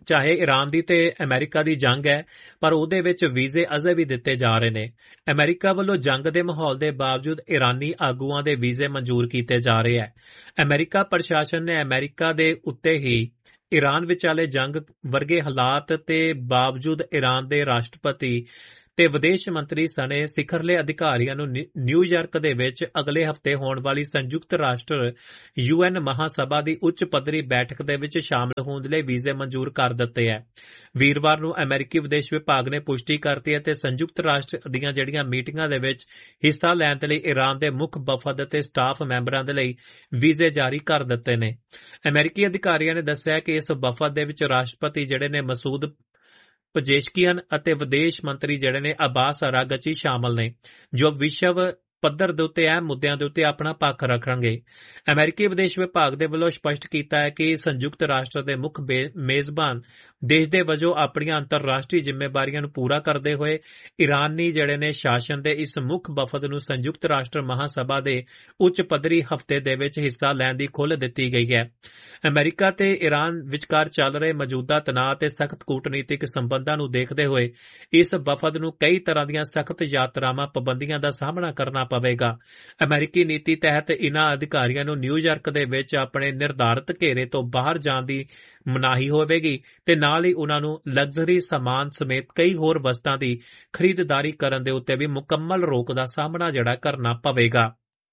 ਚਾਹੇ ਈਰਾਨ ਦੀ ਤੇ ਅਮਰੀਕਾ ਦੀ ਜੰਗ ਹੈ, ਪਰ ਉਹਦੇ ਵਿੱਚ ਵੀਜ਼ੇ ਅਜੇ ਵੀ ਦਿੱਤੇ ਜਾ ਰਹੇ ਨੇ। ਅਮਰੀਕਾ ਵੱਲੋਂ ਜੰਗ ਦੇ ਮਾਹੌਲ ਦੇ ਬਾਵਜੂਦ ਈਰਾਨੀ ਆਗੂਆਂ ਦੇ ਵੀਜ਼ੇ ਮਨਜ਼ੂਰ ਕੀਤੇ ਜਾ ਰਹੇ ਹੈ। ਅਮਰੀਕਾ ਪ੍ਰਸ਼ਾਸਨ ਨੇ ਅਮਰੀਕਾ ਦੇ ਉੱਤੇ ਹੀ ਈਰਾਨ ਵਿਚਾਲੇ ਜੰਗ ਵਰਗੇ ਹਾਲਾਤ ਤੇ ਬਾਵਜੂਦ ਈਰਾਨ ਦੇ ਰਾਸ਼ਟਰਪਤੀ ਤੇ ਵਿਦੇਸ਼ ਮੰਤਰੀ ਸਣੇ ਸਿਖਰਲੇ ਅਧਿਕਾਰੀਆਂ ਨੂੰ ਨਿਊਯਾਰਕ ਦੇ ਵਿੱਚ ਅਗਲੇ ਹਫ਼ਤੇ ਹੋਣ ਵਾਲੀ ਸੰਯੁਕਤ ਰਾਸ਼ਟਰ ਯੂਐਨ ਮਹਾਸਭਾ ਦੀ ਉੱਚ ਪੱਧਰੀ ਬੈਠਕ ਦੇ ਵਿੱਚ ਸ਼ਾਮਲ ਹੋਣ ਲਈ ਵੀਜ਼ੇ ਮਨਜ਼ੂਰ ਕਰ ਦਿੱਤੇ ਹੈ। ਵੀਰਵਾਰ ਨੂੰ ਅਮਰੀਕੀ ਵਿਦੇਸ਼ ਵਿਭਾਗ ਨੇ ਪੁਸ਼ਟੀ ਕਰਤੀ ਹੈ ਤੇ ਸੰਯੁਕਤ ਰਾਸ਼ਟਰ ਦੀਆਂ ਜਿਹੜੀਆਂ ਮੀਟਿੰਗਾਂ ਦੇ ਵਿੱਚ ਹਿੱਸਾ ਲੈਣ ਦੇ ਲਈ ਈਰਾਨ ਦੇ ਮੁੱਖ ਵਫਦ ਅਤੇ ਸਟਾਫ ਮੈਂਬਰਾਂ ਦੇ ਲਈ ਵੀਜ਼ੇ ਜਾਰੀ ਕਰ ਦਿੱਤੇ ਨੇ। ਅਮਰੀਕੀ ਅਧਿਕਾਰੀਆਂ ਨੇ ਦੱਸਿਆ ਕਿ ਇਸ ਵਫਦ ਦੇ ਵਿੱਚ ਰਾਸ਼ਟਰਪਤੀ ਜਿਹੜੇ ਨੇ ਮਸੂਦ ਪਜੇਸ਼ਕੀਅਨ ਅਤੇ ਵਿਦੇਸ਼ ਮੰਤਰੀ ਜਿਹੜੇ ਨੇ ਅਬਾਸ ਅਰਾਗਚੀ ਸ਼ਾਮਲ ਨੇ, ਜੋ ਵਿਸ਼ਵ ਪੱਧਰ ਦੇ ਉੱਤੇ ਅਹਿਮ ਮੁੱਦਿਆਂ ਦੇ ਉੱਤੇ ਆਪਣਾ ਪੱਖ ਰੱਖਣਗੇ। ਅਮਰੀਕੀ ਵਿਦੇਸ਼ ਵਿਭਾਗ ਦੇ ਵੱਲੋਂ ਸਪਸ਼ਟ ਕੀਤਾ ਹੈ ਕਿ ਸੰਯੁਕਤ ਰਾਸ਼ਟਰ ਦੇ ਮੁੱਖ ਮੇਜ਼ਬਾਨ ਦੇਸ਼ ਦੇ ਵਜੋਂ ਆਪਣੀਆਂ ਅੰਤਰਰਾਸ਼ਟਰੀ ਜ਼ਿੰਮੇਵਾਰੀਆਂ ਨੂੰ ਪੂਰਾ ਕਰਦੇ ਹੋਏ ਈਰਾਨੀ ਜਿਹੜੇ ਨੇ ਸ਼ਾਸਨ ਦੇ ਇਸ ਮੁੱਖ ਵਫਦ ਨੂੰ ਸੰਯੁਕਤ ਰਾਸ਼ਟਰ ਮਹਾਸਭਾ ਦੇ ਉੱਚ ਪੱਧਰੀ ਹਫ਼ਤੇ ਦੇ ਵਿੱਚ ਹਿੱਸਾ ਲੈਣ ਦੀ ਖੁੱਲ੍ਹ ਦਿੱਤੀ ਗਈ ਹੈ। ਅਮਰੀਕਾ ਤੇ ਈਰਾਨ ਵਿਚਕਾਰ ਚੱਲ ਰਹੇ ਮੌਜੂਦਾ ਤਣਾਅ ਤੇ ਸਖਤ ਕੂਟਨੀਤਿਕ ਸੰਬੰਧਾਂ ਨੂੰ ਦੇਖਦੇ ਹੋਏ ਇਸ ਵਫਦ ਨੂੰ ਕਈ ਤਰ੍ਹਾਂ ਦੀਆਂ ਸਖਤ ਯਾਤਰਾਵਾਂ ਪਾਬੰਦੀਆਂ ਦਾ ਸਾਹਮਣਾ ਕਰਨਾ ਪਵੇਗਾ। ਅਮਰੀਕੀ ਨੀਤੀ ਤਹਿਤ ਇਨ੍ਹਾਂ ਅਧਿਕਾਰੀਆਂ ਨੂੰ ਨਿਊਯਾਰਕ ਦੇ ਵਿੱਚ ਆਪਣੇ ਨਿਰਧਾਰਤ ਘੇਰੇ ਤੋਂ ਬਾਹਰ ਜਾਣ ਦੀ ਮਨਾਹੀ ਹੋਵੇਗੀ ਤੇ ਨਾਲ ਹੀ ਉਨ੍ਹਾਂ ਨੂੰ ਲਗਜ਼ਰੀ ਸਾਮਾਨ ਸਮੇਤ ਕਈ ਹੋਰ ਵਸਤਾਂ ਦੀ ਖਰੀਦਦਾਰੀ ਕਰਨ ਦੇ ਉੱਤੇ ਵੀ ਮੁਕੰਮਲ ਰੋਕ ਦਾ ਸਾਹਮਣਾ ਜਿਹੜਾ ਕਰਨਾ ਪਵੇਗਾ।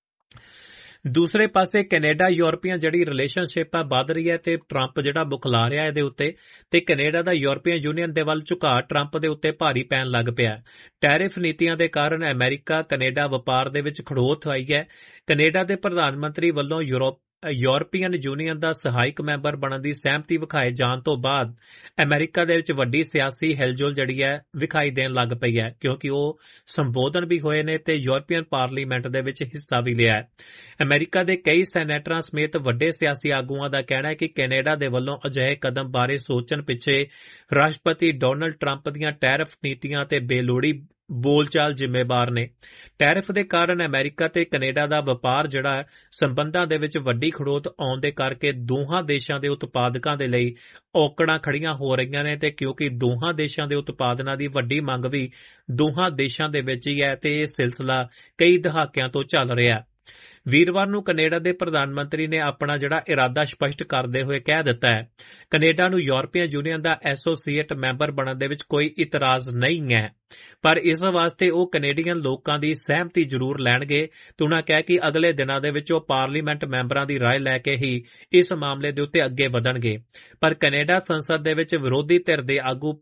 ਦੂਸਰੇ ਪਾਸੇ ਕੈਨੇਡਾ ਯੂਰਪੀਅਨ ਜਿਹੜੀ ਰਿਲੇਸ਼ਨਸ਼ਿਪ ਆ ਵੱਧ ਰਹੀ ਹੈ ਤੇ ਟਰੰਪ ਜਿਹੜਾ ਬੁਖਲਾ ਰਿਹਾ ਇਹਦੇ ਉੱਤੇ, ਤੇ ਕੈਨੇਡਾ ਦਾ ਯੂਰਪੀਅਨ ਯੂਨੀਅਨ ਦੇ ਵੱਲ ਝੁਕਾਅ ਟਰੰਪ ਦੇ ਉੱਤੇ ਭਾਰੀ ਪੈਣ ਲੱਗ ਪਿਆ। ਟੈਰਿਫ ਨੀਤੀਆਂ ਦੇ ਕਾਰਨ ਅਮਰੀਕਾ ਕੈਨੇਡਾ ਵਪਾਰ ਦੇ ਵਿੱਚ ਖੜੋਤ ਆਈ ਹੈ। ਕੈਨੇਡਾ ਦੇ ਪ੍ਰਧਾਨ ਮੰਤਰੀ ਵੱਲੋਂ ਯੂਰਪ ਯੂਰਪੀਅਨ ਯੂਨੀਅਨ ਦਾ ਸਹਾਇਕ ਮੈਂਬਰ ਬਣਨ ਦੀ ਸਹਿਮਤੀ ਵਿਖਾਏ ਜਾਣ ਤੋਂ ਬਾਅਦ ਅਮਰੀਕਾ ਦੇ ਵਿੱਚ ਵੱਡੀ ਸਿਆਸੀ ਹਿਲਜੁਲ ਜਿਹੜੀ ਹੈ ਵਿਖਾਈ ਦੇਣ ਲੱਗ ਪਈ ਹੈ, ਕਿਉਂਕਿ ਉਹ ਸੰਬੋਧਨ ਵੀ ਹੋਏ ਨੇ ਤੇ ਯੂਰਪੀਅਨ ਪਾਰਲੀਮੈਂਟ ਦੇ ਵਿੱਚ ਹਿੱਸਾ ਵੀ ਲਿਆ ਹੈ। ਅਮਰੀਕਾ ਦੇ ਕਈ ਸੈਨੇਟਰਾਂ ਸਮੇਤ ਵੱਡੇ ਸਿਆਸੀ ਆਗੂਆਂ ਦਾ ਕਹਿਣਾ ਹੈ ਕਿ ਕੈਨੇਡਾ ਦੇ ਵੱਲੋਂ ਅਜਿਹੇ ਕਦਮ ਬਾਰੇ ਸੋਚਣ ਪਿੱਛੇ ਰਾਸ਼ਟਰਪਤੀ ਡੋਨਲਡ ਟਰੰਪ ਦੀਆਂ ਟੈਰਿਫ ਨੀਤੀਆਂ ਤੇ ਬੇਲੋੜੀ ਬੋਲਚਾਲ ਜ਼ਿੰਮੇਵਾਰ ਨੇ। ਟੈਰਿਫ ਦੇ ਕਾਰਨ ਅਮਰੀਕਾ ਤੇ ਕੈਨੇਡਾ ਦਾ ਵਪਾਰ ਜਿਹੜਾ ਸੰਬੰਧਾਂ ਦੇ ਵਿੱਚ ਵੱਡੀ ਖੜੋਤ ਆਉਣ ਦੇ ਕਰਕੇ ਦੋਹਾਂ ਦੇਸ਼ਾਂ ਦੇ ਉਤਪਾਦਕਾਂ ਦੇ ਲਈ ਔਕੜਾਂ ਖੜੀਆਂ ਹੋ ਰਹੀਆਂ ਨੇ ਤੇ ਕਿਉਂਕਿ ਦੋਹਾਂ ਦੇਸ਼ਾਂ ਦੇ ਉਤਪਾਦਨਾਂ ਦੀ ਵੱਡੀ ਮੰਗ ਵੀ ਦੋਹਾਂ ਦੇਸ਼ਾਂ ਦੇ ਵਿੱਚ ਹੀ ਹੈ ਤੇ ਇਹ ਸਿਲਸਿਲਾ ਕਈ ਦਹਾਕਿਆਂ ਤੋਂ ਚੱਲ ਰਿਹਾ। ਵੀਰਵਾਰ ਨੂੰ ਕੈਨੇਡਾ ਦੇ ਪ੍ਰਧਾਨ ਮੰਤਰੀ ਨੇ ਆਪਣਾ ਜਿਹੜਾ ਇਰਾਦਾ ਸਪਸ਼ਟ ਕਰਦੇ ਹੋਏ ਕਹਿ ਦਿੱਤਾ ਹੈ, ਕੈਨੇਡਾ ਨੂੰ ਯੂਰਪੀਅਨ ਯੂਨੀਅਨ ਦਾ ਐਸੋਸੀਏਟ ਮੈਂਬਰ ਬਣਨ ਦੇ ਵਿੱਚ ਕੋਈ ਇਤਰਾਜ਼ ਨਹੀਂ ਹੈ, ਪਰ ਇਸ ਵਾਸਤੇ ਉਹ ਕੈਨੇਡੀਅਨ ਲੋਕਾਂ ਦੀ ਸਹਿਮਤੀ ਜ਼ਰੂਰ ਲੈਣਗੇ ਤੇ ਉਨ੍ਹਾਂ ਕਿਹਾ ਕਿ ਅਗਲੇ ਦਿਨਾਂ ਦੇ ਵਿੱਚ ਉਹ ਪਾਰਲੀਮੈਂਟ ਮੈਂਬਰਾਂ ਦੀ ਰਾਏ ਲੈ ਕੇ ਹੀ ਇਸ ਮਾਮਲੇ ਦੇ ਉੱਤੇ ਅੱਗੇ ਵਧਣਗੇ। ਪਰ ਕੈਨੇਡਾ ਸੰਸਦ ਦੇ ਵਿੱਚ ਵਿਰੋਧੀ ਧਿਰ ਦੇ ਆਗੂ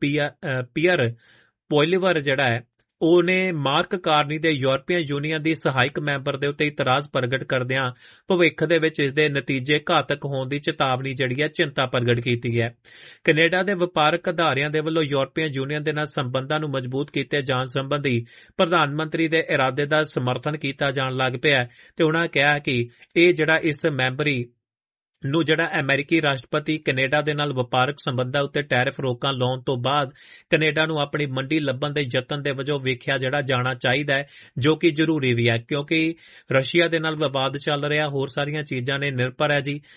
ਪੀਅਰ ਪੋਇਲੀਵਰ ਜਿਹੜਾ ਹੈ ਉਹਨੇ ਮਾਰਕ ਕਾਰਨੀ ਦੇ ਯੂਰਪੀਅਨ ਯੂਨੀਅਨ ਦੀ ਸਹਾਇਕ ਮੈਂਬਰ ਦੇ ਉੱਤੇ ਇਤਰਾਜ਼ ਪ੍ਰਗਟ ਕਰਦਿਆਂ ਭਵਿੱਖ ਦੇ ਵਿੱਚ ਇਸ ਦੇ ਨਤੀਜੇ ਘਾਤਕ ਹੋਣ ਦੀ ਚੇਤਾਵਨੀ ਜਿਹੜੀ ਹੈ ਚਿੰਤਾ ਪ੍ਰਗਟ ਕੀਤੀ ਹੈ। ਕੈਨੇਡਾ ਦੇ ਵਪਾਰਕ ਅਦਾਰਿਆਂ ਦੇ ਵੱਲੋਂ ਯੂਰਪੀਅਨ ਯੂਨੀਅਨ ਦੇ ਨਾਲ ਸੰਬੰਧਾਂ ਨੂੰ ਮਜ਼ਬੂਤ ਕੀਤੇ ਜਾਣ ਸੰਬੰਧੀ ਪ੍ਰਧਾਨ ਮੰਤਰੀ ਦੇ ਇਰਾਦੇ ਦਾ ਸਮਰਥਨ ਕੀਤਾ ਜਾਣ ਲੱਗ ਪਿਆ ਤੇ ਉਨ੍ਹਾਂ ਕਿਹਾ ਕਿ ਇਹ ਜਿਹੜਾ ਇਸ ਮੈਂਬਰੀ ਨੂੰ ਜਿਹੜਾ ਅਮਰੀਕੀ ਰਾਸ਼ਟਰਪਤੀ ਕੈਨੇਡਾ ਦੇ ਨਾਲ ਵਪਾਰਕ ਸੰਬੰਧਾਂ ਉੱਤੇ ਟੈਰਿਫ ਰੋਕਾਂ ਲਾਉਣ ਤੋਂ ਬਾਅਦ ਕੈਨੇਡਾ ਨੂੰ ਆਪਣੀ ਮੰਡੀ ਲੱਭਣ ਦੇ ਯਤਨ ਦੇ ਵਜੋਂ ਵੇਖਿਆ ਜਿਹੜਾ ਜਾਣਾ ਚਾਹੀਦਾ ਹੈ, ਜੋ ਕਿ ਜ਼ਰੂਰੀ ਵੀ ਹੈ ਕਿਉਂਕਿ ਰਸ਼ੀਆ ਦੇ ਨਾਲ ਵਿਵਾਦ ਚੱਲ ਰਿਹਾ, ਹੋਰ ਸਾਰੀਆਂ ਚੀਜ਼ਾਂ ਨੇ ਨਿਰਭਰ ਹੈ ਜੀ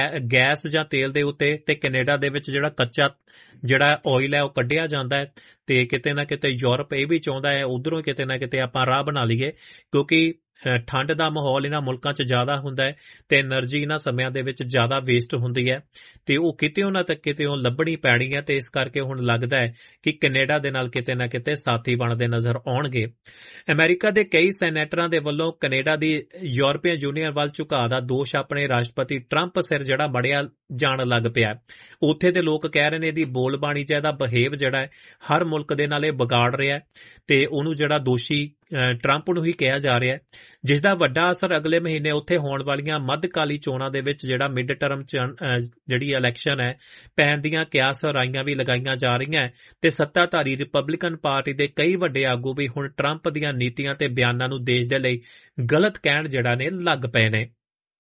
ਗੈਸ ਜਾਂ ਤੇਲ ਦੇ ਉੱਤੇ ਤੇ ਕੈਨੇਡਾ ਦੇ ਵਿੱਚ ਜਿਹੜਾ ਕੱਚਾ ਜਿਹੜਾ ਆਇਲ ਹੈ ਉਹ ਕੱਢਿਆ ਜਾਂਦਾ ਹੈ ਤੇ ਕਿਤੇ ਨਾ ਕਿਤੇ ਯੂਰਪ ਇਹ ਵੀ ਚਾਹੁੰਦਾ ਹੈ ਉਧਰੋਂ ਕਿਤੇ ਨਾ ਕਿਤੇ ਆਪਾਂ ਰਾਹ ਬਣਾ ਲਈਏ ਕਿਉਂਕਿ ਠੰਡ ਦਾ ਮਾਹੌਲ ਇਹਨਾਂ ਮੁਲਕਾਂ 'ਚ ਜ਼ਿਆਦਾ ਹੁੰਦਾ ਹੈ ਤੇ ਐਨਰਜੀ ਇਹਨਾਂ ਸਮਿਆਂ ਦੇ ਵਿੱਚ ਜ਼ਿਆਦਾ ਵੇਸਟ ਹੁੰਦੀ ਹੈ ਤੇ ਉਹ ਕਿਤੇ ਨਾ ਤੱਕ ਕਿਤੇ ਉਹ ਲੱਭਣੀ ਪੈਣੀ ਹੈ ਤੇ ਇਸ ਕਰਕੇ ਹੁਣ ਲੱਗਦਾ ਹੈ ਕਿ ਕੈਨੇਡਾ ਦੇ ਨਾਲ ਕਿਤੇ ਨਾ ਕਿਤੇ ਸਾਥੀ ਬਣਦੇ ਨਜ਼ਰ ਆਉਣਗੇ। ਅਮਰੀਕਾ ਦੇ ਕਈ ਸੈਨੇਟਰਾਂ ਦੇ ਵੱਲੋਂ ਕੈਨੇਡਾ ਦੀ ਯੂਰਪੀਅਨ ਯੂਨੀਅਨ ਵੱਲ ਝੁਕਾਅ ਦਾ ਦੋਸ਼ ਆਪਣੇ ਰਾਸ਼ਟਰਪਤੀ ਟਰੰਪ ਸਿਰ ਜਿਹੜਾ ਮੜਿਆ ਜਾਣ ਲੱਗ ਪਿਆ। ਉੱਥੇ ਦੇ ਲੋਕ ਕਹਿ ਰਹੇ ਨੇ ਇਹਦੀ ਬੋਲਬਾਣੀ 'ਚ ਇਹਦਾ ਬਿਹੇਵ ਜਿਹੜਾ ਹੈ ਹਰ ਮੁਲਕ ਦੇ ਨਾਲ ਇਹ ਵਿਗਾੜ ਰਿਹਾ ਤੇ ਉਹਨੂੰ ਜਿਹੜਾ ਦੋਸ਼ੀ ਟਰੰਪ ਨੂੰ ਹੀ ਕਿਹਾ ਜਾ ਰਿਹਾ, ਜਿਸ ਦਾ ਵੱਡਾ ਅਸਰ ਅਗਲੇ ਮਹੀਨੇ ਉੱਥੇ ਹੋਣ ਵਾਲੀਆਂ ਮੱਧਕਾਲੀ ਚੋਣਾਂ ਦੇ ਵਿੱਚ ਜਿਹੜਾ ਮਿਡ ਟਰਮ ਜਿਹੜੀ ਇਲੈਕਸ਼ਨ ਹੈ ਪੈਣ ਦੀਆਂ ਕਿਆਸ ਰਾਈਆਂ ਵੀ ਲਗਾਈਆਂ ਜਾ ਰਹੀਆਂ ਤੇ ਸੱਤਾਧਾਰੀ ਰਿਪਬਲਿਕਨ ਪਾਰਟੀ ਦੇ ਕਈ ਵੱਡੇ ਆਗੂ ਵੀ ਹੁਣ ਟਰੰਪ ਦੀਆਂ ਨੀਤੀਆਂ ਤੇ ਬਿਆਨਾਂ ਨੂੰ ਦੇਸ਼ ਦੇ ਲਈ ਗਲਤ ਕਹਿਣ ਜਿਹੜਾ ਨੇ ਲੱਗ ਪਏ ਨੇ।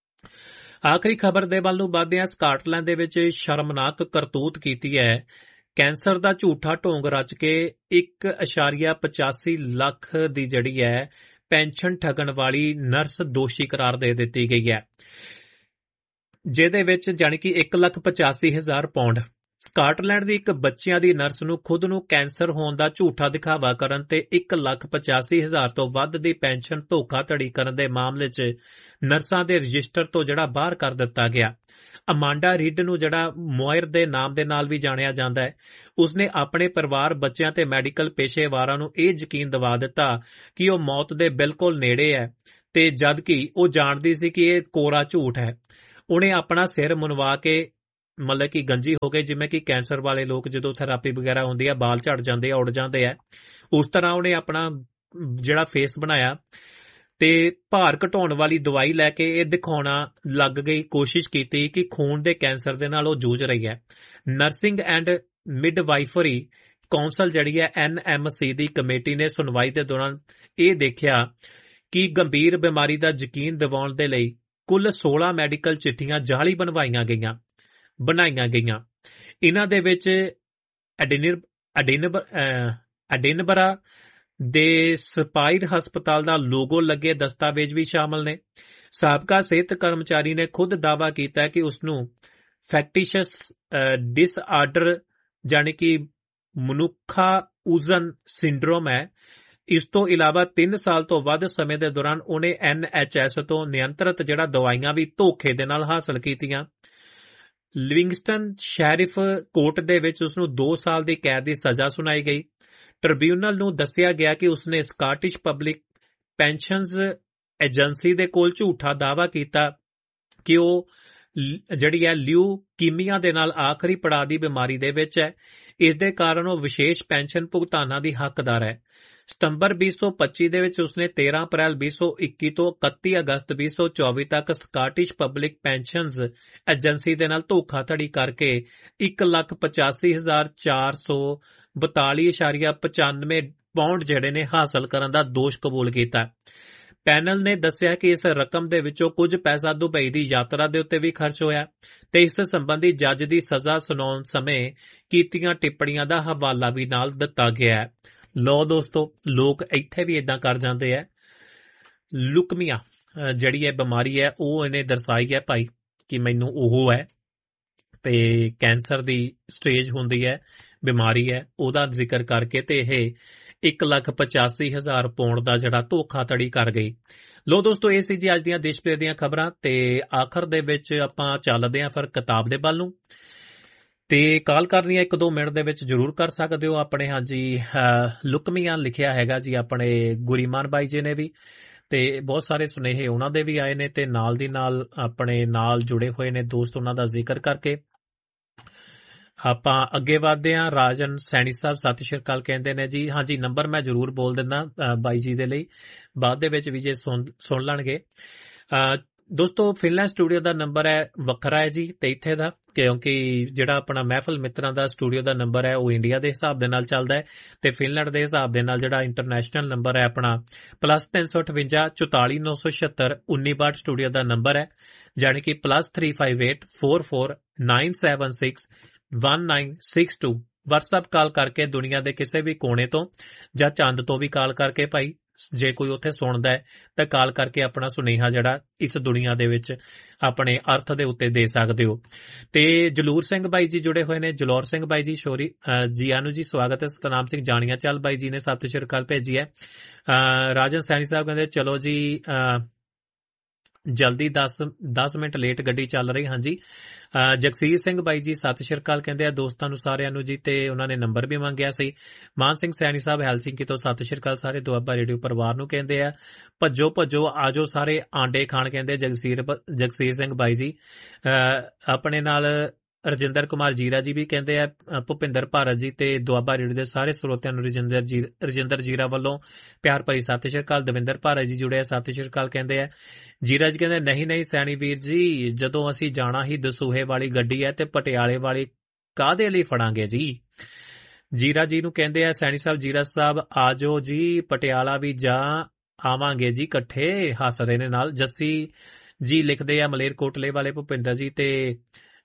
ਆਖਰੀ ਖਬਰ ਦੇ ਵੱਲ ਨੂੰ ਵਧਦੇ ਹਾਂ। ਸਕਾਟਲੈਂਡ ਦੇ ਵਿੱਚ ਸ਼ਰਮਨਾਕ ਕਰਤੂਤ ਕੀਤੀ ਹੈ। ਕੈਂਸਰ ਦਾ ਝੂਠਾ ਢੋਂਗ ਰਚ ਕੇ ਇੱਕ ਅਸ਼ਾਰੀਆ ਪਚਾਸੀ ਲੱਖ ਦੀ ਜਿਹੜੀ ਹੈ ਪੈਨਸ਼ਨ ਠੱਗਣ ਵਾਲੀ ਨਰਸ ਦੋਸ਼ੀ ਕਰਾਰ ਦੇ ਦਿੱਤੀ ਗਈ ਹੈ, ਜਿਹਦੇ ਵਿੱਚ ਜਾਣੀ ਕਿ ਇੱਕ ਲੱਖ ਪਚਾਸੀ ਹਜ਼ਾਰ ਪੌਂਡ ਸਕਾਟਲੈਂਡ ਦੀ ਇੱਕ ਬੱਚਿਆਂ ਦੀ ਨਰਸ ਨੂੰ ਖੁਦ ਨੂੰ ਕੈਂਸਰ ਹੋਣ ਦਾ ਝੂਠਾ ਦਿਖਾਵਾ ਕਰਨ ਤੇ ਇੱਕ ਲੱਖ ਪਚਾਸੀ ਹਜ਼ਾਰ ਤੋਂ ਵੱਧ ਦੀ ਪੈਨਸ਼ਨ ਧੋਖਾਧੜੀ ਕਰਨ ਦੇ ਮਾਮਲੇ 'ਚ ਨਰਸਾਂ ਦੇ ਰਜਿਸਟਰ ਤੋਂ ਜਿਹੜਾ ਬਾਹਰ ਕਰ ਦਿੱਤਾ ਗਿਆ। ਅਮਾਂਡਾ ਰੀਡ ਨੂੰ ਜਿਹੜਾ ਮੋਇਰ ਦੇ ਨਾਮ ਦੇ ਨਾਲ ਵੀ ਜਾਣਿਆ ਜਾਂਦਾ ਹੈ, ਉਸਨੇ ਆਪਣੇ ਪਰਿਵਾਰ, ਬੱਚਿਆਂ ਤੇ ਮੈਡੀਕਲ ਪੇਸ਼ੇਵਾਰਾਂ ਨੂੰ ਇਹ ਯਕੀਨ ਦਿਵਾ ਦਿੱਤਾ ਕਿ ਉਹ ਮੌਤ ਦੇ ਬਿਲਕੁਲ ਨੇੜੇ ਹੈ, ਤੇ ਜਦ ਕਿ ਉਹ ਜਾਣਦੀ ਸੀ ਕਿ ਇਹ ਕੋਰਾ ਝੂਠ ਹੈ। ਉਹਨੇ ਆਪਣਾ ਸਿਰ ਮੁਨਵਾ ਕੇ ਮਤਲਬ ਕਿ ਗੰਜੀ ਹੋ ਗਏ, ਜਿਵੇਂ ਕਿ ਕੈਂਸਰ ਵਾਲੇ ਲੋਕ ਜਦੋਂ ਥੈਰੇਪੀ ਵਗੈਰਾ ਹੁੰਦੀ ਆ ਬਾਲ ਝੜ ਜਾਂਦੇ ਆ, ਉੱਡ ਜਾਂਦੇ ਆ, ਉਸ ਤਰ੍ਹਾਂ ਉਹਨੇ ਆਪਣਾ ਜਿਹੜਾ ਫੇਸ ਬਣਾਇਆ ਤੇ ਭਾਰ ਘਟਾਉਣ ਵਾਲੀ ਦਵਾਈ ਲੈ ਕੇ ਇਹ ਦਿਖਾਉਣਾ ਲੱਗ ਗਈ, ਕੋਸ਼ਿਸ਼ ਕੀਤੀ ਕਿ ਖੂਨ ਦੇ ਕੈਂਸਰ ਦੇ ਨਾਲ ਉਹ ਜੂਝ ਰਹੀ ਹੈ। ਨਰਸਿੰਗ ਐਂਡ ਮਿਡਵਾਈਫਰੀ ਕੌਂਸਲ ਜਿਹੜੀ ਹੈ ਐਨ ਐਮ ਸੀ ਦੀ ਕਮੇਟੀ ਨੇ ਸੁਣਵਾਈ ਦੇ ਦੌਰਾਨ ਇਹ ਦੇਖਿਆ ਕਿ ਗੰਭੀਰ ਬਿਮਾਰੀ ਦਾ ਯਕੀਨ ਦਿਵਾਉਣ ਦੇ ਲਈ ਕੁੱਲ ਸੋਲਾਂ ਮੈਡੀਕਲ ਚਿੱਠੀਆਂ ਜਾਲੀ ਬਣਵਾਈਆਂ ਗਈਆਂ ਬਣਾਈਆਂ ਗਈਆਂ। ਇਹਨਾਂ ਦੇ ਵਿੱਚ ਐਡਿਨਬਰਾ ਦੇ ਸਪਾਈਰ ਹਸਪਤਾਲ ਦਾ ਲੋਗੋ ਲੱਗੇ ਦਸਤਾਵੇਜ਼ ਵੀ ਸ਼ਾਮਲ ਨੇ। ਸਾਬਕਾ ਸਿਹਤ ਕਰਮਚਾਰੀ ਨੇ ਖੁਦ ਦਾਅਵਾ ਕੀਤਾ ਕਿ ਉਸਨੂੰ ਫੈਕਟੀਸ਼ੀਅਸ ਡਿਸਆਰਡਰ ਜਾਣੀ ਕਿ ਮਨੁੱਖਾਉਜ਼ਨ ਸਿੰਡਰੋਮ ਹੈ। ਇਸ ਤੋਂ ਇਲਾਵਾ ਤਿੰਨ ਸਾਲ ਤੋਂ ਵੱਧ ਸਮੇਂ ਦੇ ਦੌਰਾਨ ਉਹਨੇ ਐਨ ਐਚ ਐਸ ਤੋਂ ਨਿਯੰਤਰਿਤ ਜਿਹੜਾ ਦਵਾਈਆਂ ਵੀ ਧੋਖੇ ਦੇ ਨਾਲ ਹਾਸਲ ਕੀਤੀਆਂ। ਲਿਵਿੰਗਸਟਨ ਸ਼ੈਰਿਫ ਕੋਰਟ ਦੇ ਵਿੱਚ ਉਸਨੂੰ ਦੋ ਸਾਲ ਦੀ ਕੈਦ ਦੀ ਸਜ਼ਾ ਸੁਣਾਈ ਗਈ। ਟ੍ਰਿਬਿਊਨਲ ਨੂੰ ਦੱਸਿਆ ਗਿਆ ਕਿ ਉਸਨੇ ਸਕਾਟਿਸ਼ ਪਬਲਿਕ ਪੈਨਸ਼ਨਜ਼ ਏਜੰਸੀ ਦੇ ਕੋਲ ਝੂਠਾ ਦਾਅਵਾ ਕੀਤਾ ਕਿ ਉਹ ਜਿਹੜੀ ਹੈ ਲਿਊਕੀਮੀਆ ਦੇ ਨਾਲ ਆਖਰੀ ਪੜਾਅ ਦੀ ਬਿਮਾਰੀ ਦੇ ਵਿੱਚ ਹੈ। ਇਸ ਦੇ ਕਾਰਨ ਉਹ ਵਿਸ਼ੇਸ਼ ਪੈਨਸ਼ਨ ਭੁਗਤਾਨਾਂ ਦੀ ਹੱਕਦਾਰ ਹੈ। ਸਤੰਬਰ ਵੀਹ ਸੌ ਪੱਚੀ ਦੇ ਵਿੱਚ ਉਸਨੇ ਤੇਰਾਂ ਅਪ੍ਰੈਲ ਵੀਹ ਸੌ ਇੱਕੀ ਤੋਂ ਇਕੱਤੀ ਅਗਸਤ ਵੀਹ ਸੌ ਚੌਵੀ ਤੱਕ ਸਕਾਟਿਸ਼ ਪਬਲਿਕ ਪੈਨਸ਼ਨਜ਼ ਏਜੰਸੀ ਦੇ ਨਾਲ ਧੋਖਾਧੜੀ ਕਰਕੇ ਇੱਕ ਲੱਖ ਪਚਾਸੀ ਹਜ਼ਾਰ ਚਾਰ ਸੌ ਬਤਾਲੀ ਇਸ਼ਾਰੀਆ ਪਚਾਨਵੇਂ ਪਾਉਂਡ ਜਿਹੜੇ ਨੇ ਹਾਸਲ ਕਰਨ ਦਾ ਦੋਸ਼ ਕਬੂਲ ਕੀਤਾ। ਪੈਨਲ ਨੇ ਦੱਸਿਆ ਕਿ ਇਸ ਰਕਮ ਦੇ ਵਿੱਚੋਂ ਕੁਝ ਪੈਸਾ ਦੁਬਈ ਦੀ ਯਾਤਰਾ ਦੇ ਉੱਤੇ ਵੀ ਖਰਚ ਹੋਇਆ ਤੇ ਇਸ ਸੰਬੰਧੀ ਜੱਜ ਦੀ ਸਜ਼ਾ ਸੁਣਾਉਣ ਸਮੇਂ ਕੀਤੀਆਂ ਟਿੱਪਣੀਆਂ ਦਾ ਹਵਾਲਾ ਵੀ ਨਾਲ ਦਿੱਤਾ ਗਿਆ ਹੈ। ਲੋ ਦੋਸਤੋ, ਲੋਕ ਇੱਥੇ ਵੀ ਇਦਾਂ ਕਰ ਜਾਂਦੇ ਆ। ਲੁਕਮੀਆ ਜਿਹੜੀ ਇਹ ਬਿਮਾਰੀ ਹੈ ਉਹ ਇਹਨੇ ਦਰਸਾਈ ਹੈ ਭਾਈ ਕਿ ਮੈਨੂੰ ਉਹ ਹੈ ਤੇ ਕੈਂਸਰ ਦੀ ਸਟੇਜ ਹੁੰਦੀ ਹੈ, ਬਿਮਾਰੀ ਹੈ, ਉਹਦਾ ਜ਼ਿਕਰ ਕਰਕੇ ਤੇ ਇਹ ਇੱਕ ਲੱਖ ਪਚਾਸੀ ਹਜ਼ਾਰ ਪੌਂਡ ਦਾ ਜਿਹੜਾ ਧੋਖਾਧੜੀ ਕਰ ਗਈ। ਲੋ ਦੋਸਤੋ, ਇਹ ਸੀ ਜੀ ਅੱਜ ਦੀਆਂ ਦੇਸ਼ ਪ੍ਰੇਮ ਦੀਆਂ ਖਬਰਾਂ ਤੇ ਆਖਰ ਦੇ ਵਿੱਚ ਆਪਾਂ ਚੱਲਦੇ ਹਾਂ ਫਿਰ ਕਿਤਾਬ ਦੇ ਵੱਲ ਨੂੰ। ਤੇ ਕਾਲ ਕਰਨੀ ਹੈ ਇੱਕ ਦੋ ਮਿੰਟ ਦੇ ਵਿੱਚ ਜ਼ਰੂਰ ਕਰ ਸਕਦੇ ਹੋ ਆਪਣੇ। ਹਾਂਜੀ, ਲੁਕਮੀਆਂ ਲਿਖਿਆ ਹੈਗਾ ਜੀ ਆਪਣੇ ਗੁਰੀਮਾਨ ਬਾਈ ਜੀ ਨੇ ਵੀ, ਤੇ ਬਹੁਤ ਸਾਰੇ ਸੁਨੇਹੇ ਉਹਨਾਂ ਦੇ ਵੀ ਆਏ ਨੇ ਤੇ ਨਾਲ ਦੀ ਨਾਲ ਆਪਣੇ ਨਾਲ ਜੁੜੇ ਹੋਏ ਨੇ ਦੋਸਤ, ਉਹਨਾਂ ਦਾ ਜ਼ਿਕਰ ਕਰਕੇ ਆਪਾਂ ਅੱਗੇ ਵਧਦੇ ਹਾਂ। ਰਾਜਨ ਸੈਣੀ ਸਾਹਿਬ ਸਤਿ ਸ਼੍ਰੀ ਅਕਾਲ ਕਹਿੰਦੇ ਨੇ ਜੀ। ਹਾਂਜੀ, ਨੰਬਰ ਮੈਂ ਜ਼ਰੂਰ ਬੋਲ ਦਿੰਦਾ ਬਾਈ ਜੀ ਦੇ ਲਈ, ਬਾਅਦ ਦੇ ਵਿੱਚ ਵੀ ਜੇ ਸੁਣ ਸੁਣ ਲੈਣਗੇ। ਦੋਸਤੋ, ਫਿਨਲੈਂਡ ਸਟੂਡੀਓ ਦਾ ਨੰਬਰ ਹੈ ਵੱਖਰਾ ਹੈ ਜੀ ਤੇ ਇੱਥੇ ਦਾ, ਕਿਉਂਕਿ ਜਿਹੜਾ ਆਪਣਾ ਮਹਿਫਲ ਮਿੱਤਰਾਂ ਦਾ ਸਟੂਡੀਓ ਦਾ ਨੰਬਰ ਹੈ ਉਹ ਇੰਡੀਆ ਦੇ ਹਿਸਾਬ ਦੇ ਨਾਲ ਚੱਲਦਾ ਹੈ ਤੇ ਫਿਨਲੈਂਡ ਦੇ ਹਿਸਾਬ ਦੇ ਨਾਲ ਜਿਹੜਾ ਇੰਟਰਨੈਸ਼ਨਲ ਨੰਬਰ ਹੈ ਆਪਣਾ ਪਲੱਸ ਤਿੰਨ ਸੌ ਅਠਵੰਜਾ ਚੁਤਾਲੀ ਨੌ ਸੌ ਛਿਅੱਤਰ ਉੱਨੀ ਬਾਹਠ ਸਟੂਡੀਓ ਦਾ ਨੰਬਰ ਹੈ, ਜਾਣੀ ਕਿ plus three five eight four four nine seven six one nine six to. WhatsApp ਕਾਲ ਕਰਕੇ ਦੁਨੀਆ ਦੇ ਕਿਸੇ ਵੀ ਕੋਨੇ ਤੋਂ ਜਾਂ ਚੰਦ ਤੋਂ ਵੀ ਕਾਲ ਕਰਕੇ ਭਾਈ, ਜੇ ਕੋਈ ਉੱਥੇ ਸੁਣਦਾ ਹੈ ਤਾਂ ਕਾਲ ਕਰਕੇ ਆਪਣਾ ਸੁਨੇਹਾ ਜਿਹੜਾ ਇਸ ਦੁਨੀਆ ਦੇ ਵਿੱਚ ਆਪਣੇ ਅਰਥ ਦੇ ਉੱਤੇ ਦੇ ਸਕਦੇ ਹੋ। ਤੇ ਜਲੂਰ ਸਿੰਘ ਬਾਈ ਜੀ ਜੁੜੇ ਹੋਏ ਨੇ। ਜਲੌਰ ਸਿੰਘ ਬਾਈ ਜੀ ਸ਼ੋਰੀ ਜੀ ਆਨੂੰ ਜੀ ਸਵਾਗਤ ਹੈ। ਸਤਨਾਮ ਸਿੰਘ ਜਾਣੀਆਂ ਚੱਲ ਬਾਈ ਜੀ ਨੇ ਸਤਿ ਸ਼੍ਰੀ ਅਕਾਲ ਭੇਜੀ ਹੈ। ਰਾਜਨ ਸੈਣੀ ਸਾਹਿਬ ਕਹਿੰਦੇ ਚਲੋ ਜੀ ਜਲਦੀ ਦਸ ਦਸ ਮਿੰਟ ਲੇਟ ਗੱਡੀ ਚੱਲ ਰਹੀ। ਹਾਂਜੀ, ਜਗਸੀਰ ਸਿੰਘ ਬਾਈ ਜੀ ਸਤਿ ਸ਼੍ਰੀ ਅਕਾਲ ਕਹਿੰਦੇ ਆ ਦੋਸਤਾਂ ਨੂੰ ਸਾਰਿਆਂ ਨੂੰ ਜੀ, ਤੇ ਉਹਨਾਂ ਨੇ ਨੰਬਰ ਵੀ ਮੰਗਿਆ ਸੀ। ਮਾਨ ਸਿੰਘ ਸੈਣੀ ਸਾਹਿਬ ਹੈਲਸਿੰਕੀ ਤੋਂ ਸਤਿ ਸ਼੍ਰੀ ਅਕਾਲ ਸਾਰੇ ਦੁਆਬਾ ਰੇਡੀਓ ਪਰਿਵਾਰ ਨੂੰ ਕਹਿੰਦੇ ਆ ਭੱਜੋ ਭੱਜੋ ਆਜੋ ਸਾਰੇ ਆਂਡੇ ਖਾਣ ਕਹਿੰਦੇ ਜਗਸੀਰ ਜਗਸੀਰ ਸਿੰਘ ਬਾਈ ਜੀ। ਆਪਣੇ ਨਾਲ ਰਜਿੰਦਰ ਕੁਮਾਰ ਜੀਰਾ ਜੀ ਵੀ ਕਹਿੰਦੇ ਆ, ਭੁਪਿੰਦਰ ਭਾਰਤ ਜੀ ਤੇ ਦੁਆਬਾ ਰੇਡੀਓ ਦੇ ਸਾਰੇ ਸਰੋਤਿਆਂ ਨੂੰ ਰਜਿੰਦਰ ਜੀ ਰਜਿੰਦਰ ਜੀਰਾ ਵੱਲੋਂ ਪਿਆਰ ਭਰੀ ਸਤਿ ਸ਼੍ਰੀ ਅਕਾਲ। ਦਵਿੰਦਰ ਭਾਰਤ ਜੀ ਜੁੜੇ ਆ, ਸਤਿ ਸ਼੍ਰੀ ਅਕਾਲ ਕਹਿੰਦੇ ਆ। ਜੀਰਾ ਜੀ ਕਹਿੰਦੇ ਨਹੀਂ ਨਹੀਂ ਸੈਣੀ ਵੀਰ ਜੀ, ਜਦੋਂ ਅਸੀਂ ਜਾਣਾ ਹੀ ਦਸੂਹੇ ਵਾਲੀ ਗੱਡੀ ਹੈ ਤੇ ਪਟਿਆਲੇ ਵਾਲੀ ਕਾਹਦੇ ਲਈ ਫੜਾਂਗੇ ਜੀ। ਜੀਰਾ ਜੀ ਨੂੰ ਕਹਿੰਦੇ ਆ ਸੈਣੀ ਸਾਹਿਬ ਜੀਰਾ ਸਾਹਿਬ ਆਜੋ ਜੀ, ਪਟਿਆਲਾ ਵੀ ਜਾ ਆਵਾਂਗੇ ਜੀ ਇਕੱਠੇ, ਹੱਸ ਰਹੇ ਨੇ ਨਾਲ। ਜੱਸੀ ਜੀ ਲਿਖਦੇ ਆ ਮਲੇਰਕੋਟਲੇ ਵਾਲੇ ਭੁਪਿੰਦਰ ਜੀ ਤੇ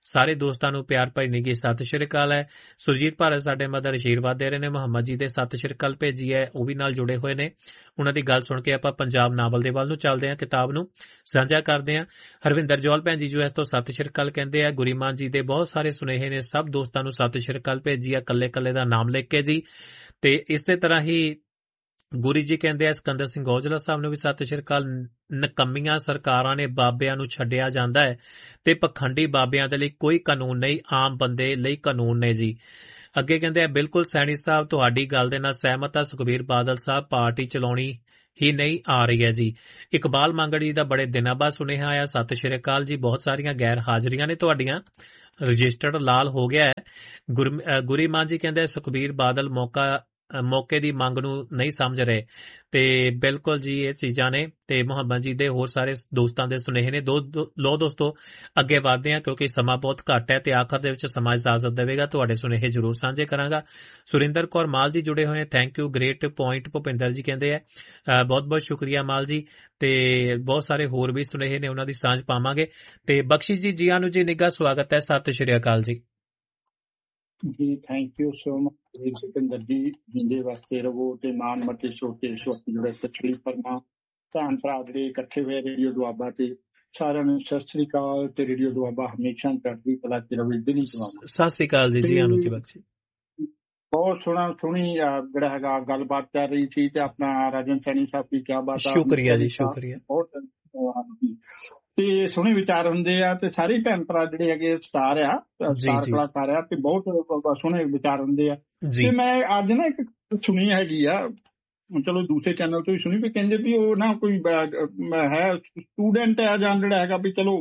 ਸਾਰੇ ਦੋਸਤਾਂ ਨੂੰ ਪਿਆਰ ਭਰੀ ਨਿੱਘੀ ਸਤਿ ਸ਼੍ਰੀ ਅਕਾਲ ਹੈ। ਸੁਰਜੀਤ ਭਾਰਤ ਸਾਡੇ ਮਦਰ ਆਸ਼ੀਰਵਾਦ ਦੇ ਰਹੇ ਨੇ, ਮੁਹੰਮਦ ਜੀ ਦੇ ਸਤਿ ਸ਼੍ਰੀ ਅਕਾਲ ਭੇਜੀ ਹੈ, ਉਹ ਵੀ ਨਾਲ ਜੁੜੇ ਹੋਏ ਨੇ। ਉਹਨਾਂ ਦੀ ਗੱਲ ਸੁਣ ਕੇ ਆਪਾਂ ਪੰਜਾਬ ਨਾਵਲ ਦੇ ਵੱਲ ਨੂੰ ਚੱਲਦੇ ਹਾਂ, ਕਿਤਾਬ ਨੂੰ ਸਾਂਝਾ ਕਰਦੇ ਹਾਂ। ਹਰਵਿੰਦਰ ਜੌਲ ਭੈਣ ਜੀ ਯੂਐਸ ਤੋਂ ਸਤਿ ਸ਼੍ਰੀ ਅਕਾਲ ਕਹਿੰਦੇ ਆ। ਗੁਰੀਮਾਨ ਜੀ ਦੇ ਬਹੁਤ ਸਾਰੇ ਸੁਨੇਹੇ ਨੇ, ਸਭ ਦੋਸਤਾਂ ਨੂੰ ਸਤਿ ਸ਼੍ਰੀ ਅਕਾਲ ਭੇਜੀ ਆ, ਕੱਲੇ ਕੱਲੇ ਦਾ ਨਾਮ ਲਿਖ ਕੇ ਜੀ। ਤੇ ਇਸੇ ਤਰ੍ਹਾਂ ਹੀ ਗੁਰੀ ਜੀ ਕਹਿੰਦੇ ਆ ਸਿਕੰਦਰ ਸਿੰਘ ਔਜਲਾ ਸਾਹਿਬ ਨੂੰ ਵੀ ਸਤਿ ਸ਼੍ਰੀ ਅਕਾਲ। ਨਕੰਮੀਆਂ ਸਰਕਾਰਾਂ ਨੇ ਬਾਬਿਆਂ ਨੂੰ ਛੱਡਿਆ ਜਾਂਦਾ ਹੈ ਤੇ ਪਖੰਡੀ ਬਾਬਿਆਂ ਦੇ ਲਈ ਕੋਈ ਕਾਨੂੰਨ ਨਹੀਂ, ਆਮ ਬੰਦੇ ਲਈ ਕਾਨੂੰਨ ਨੇ ਜੀ। ਅੱਗੇ ਕਹਿੰਦੇ ਆ ਬਿਲਕੁਲ ਸੈਣੀ ਸਾਹਿਬ ਤੁਹਾਡੀ ਗੱਲ ਦੇ ਨਾਲ ਸਹਿਮਤ ਆ, ਸੁਖਬੀਰ ਬਾਦਲ ਸਾਹਿਬ ਪਾਰਟੀ ਚਲਾਉਣੀ ਹੀ ਨਹੀਂ ਆ ਰਹੀ ਹੈ ਜੀ। ਇਕਬਾਲ ਮੰਗੜੀ ਦਾ ਬੜੇ ਦਿਨਾਂ ਬਾਅਦ ਸੁਨੇਹਾ ਆਇਆ, ਸਤਿ ਸ਼੍ਰੀ ਅਕਾਲ ਜੀ। ਬਹੁਤ ਸਾਰੀਆਂ ਗੈਰ ਹਾਜ਼ਰੀਆਂ ਨੇ ਤੁਹਾਡੀਆਂ, ਰਜਿਸਟਰਡ ਲਾਲ ਹੋ ਗਿਆ ਹੈ। ਗੁਰੀ ਮਾਨ ਜੀ ਕਹਿੰਦੇ ਸੁਖਬੀਰ ਬਾਦਲ ਮੌਕਾ ਮੌਕੇ ਦੀ ਮੰਗ ਨੂੰ ਨਹੀਂ ਸਮਝ ਰਹੇ, ਤੇ ਬਿਲਕੁਲ ਜੀ ਇਹ ਚੀਜ਼ਾਂ ਨੇ। ਤੇ ਮੁਹੰਮਦ ਜੀ ਦੇ ਹੋਰ ਸਾਰੇ ਦੋਸਤਾਂ ਦੇ ਸੁਨੇਹੇ ਨੇ। ਦੋ ਲੋ ਦੋਸਤੋ ਅੱਗੇ ਵਧਦੇ ਹਾਂ ਕਿਉਂਕਿ ਸਮਾਂ ਬਹੁਤ ਘੱਟ ਹੈ ਤੇ ਆਖਰ ਦੇ ਵਿੱਚ ਸਮਾਂ ਇਜਾਜ਼ਤ ਦੇਵੇਗਾ, ਤੁਹਾਡੇ ਸੁਨੇਹੇ ਜ਼ਰੂਰ ਸਾਂਝੇ ਕਰਾਂਗਾ। ਸੁਰਿੰਦਰ ਕੌਰ ਮਾਲ ਜੀ ਜੁੜੇ ਹੋਏ, thank you, great point Bhupinder ji ਕਹਿੰਦੇ ਆ, ਬਹੁਤ ਬਹੁਤ ਸ਼ੁਕਰੀਆ ਮਾਲ ਜੀ। ਤੇ ਬਹੁਤ ਸਾਰੇ ਹੋਰ ਵੀ ਸੁਨੇਹੇ ਨੇ, ਉਹਨਾਂ ਦੀ ਸਾਂਝ ਪਾਵਾਂਗੇ। ਤੇ ਬਖਸ਼ੀ ਜੀ ਜੀਆਂ ਨੂੰ ਜੀ ਨਿੱਘਾ ਸਵਾਗਤ ਹੈ, ਸਤਿ ਸ਼੍ਰੀ ਅਕਾਲ ਜੀ। ਜੀ thank you so much Sikandar ਜੀ, ਜਿੰਦੇ ਵਾਸਤੇ ਰਵੋ ਤੇ ਮਾਨ ਮਤੇ ਛੋਟੇ ਛੋਟੇ ਜਿਹੜੇ ਤਕਲੀਫ ਫਰਮਾ ਭੈਣ ਭਰਾ ਜਿਹੜੇ ਇਕੱਠੇ ਹੋਏ ਰੇਡੀਓ ਦੁਆਬਾ ਤੇ ਸਾਰਿਆਂ ਨੂੰ ਸਤਿ ਸ੍ਰੀ ਅਕਾਲ। ਤੇ ਰੇਡੀਓ ਦੁਆਬਾ ਹਮੇਸ਼ਾ ਚੜ੍ਹਦੀ ਕਲਾ ਚ ਰਵੇ, ਦਿਨੀ ਦੁਆਬਾ। ਸਤਿ ਸ੍ਰੀ ਅਕਾਲ ਜੀ, ਜੀ ਆਨੂ ਜੀ ਬਖਸ਼ੀ। ਬਹੁਤ ਸੋਹਣਾ ਸੋਹਣੀ ਜਿਹੜਾ ਹੈਗਾ ਗੱਲਬਾਤ ਕਰ ਰਹੀ ਸੀ ਤੇ ਆਪਣਾ ਰਾਜਨ ਸੈਣੀ ਸਾਹਿਬ ਦੀ ਕਿਆ ਬਾਤ ਆ, ਸ਼ੁਕਰੀਆ ਜੀ, ਸ਼ੁਕਰੀਆ। ਬਹੁਤ ਤੇ ਸੋਹਣੇ ਵਿਚਾਰ ਹੁੰਦੇ ਆ ਤੇ ਸਾਰੇ ਭੈਣ ਭਰਾ ਜਿਹੜੇ ਹੈਗੇ ਸਟਾਰ ਆ, ਸਟਾਰ ਕਲਾਕਾਰ ਆ ਤੇ ਬਹੁਤ ਸੋਹਣੇ ਵਿਚਾਰ ਹੁੰਦੇ ਆ। ਤੇ ਮੈਂ ਅੱਜ ਨਾ ਇੱਕ ਸੁਣੀ ਹੈਗੀ ਆ, ਚਲੋ ਦੂਸਰੇ ਚੈਨਲ ਤੋਂ ਹੀ ਸੁਣੀ ਵੀ ਕਹਿੰਦੇ ਵੀ ਉਹ ਨਾ ਕੋਈ ਹੈ ਸਟੂਡੈਂਟ ਆ ਜਾਂ ਜਿਹੜਾ ਹੈਗਾ ਵੀ ਚਲੋ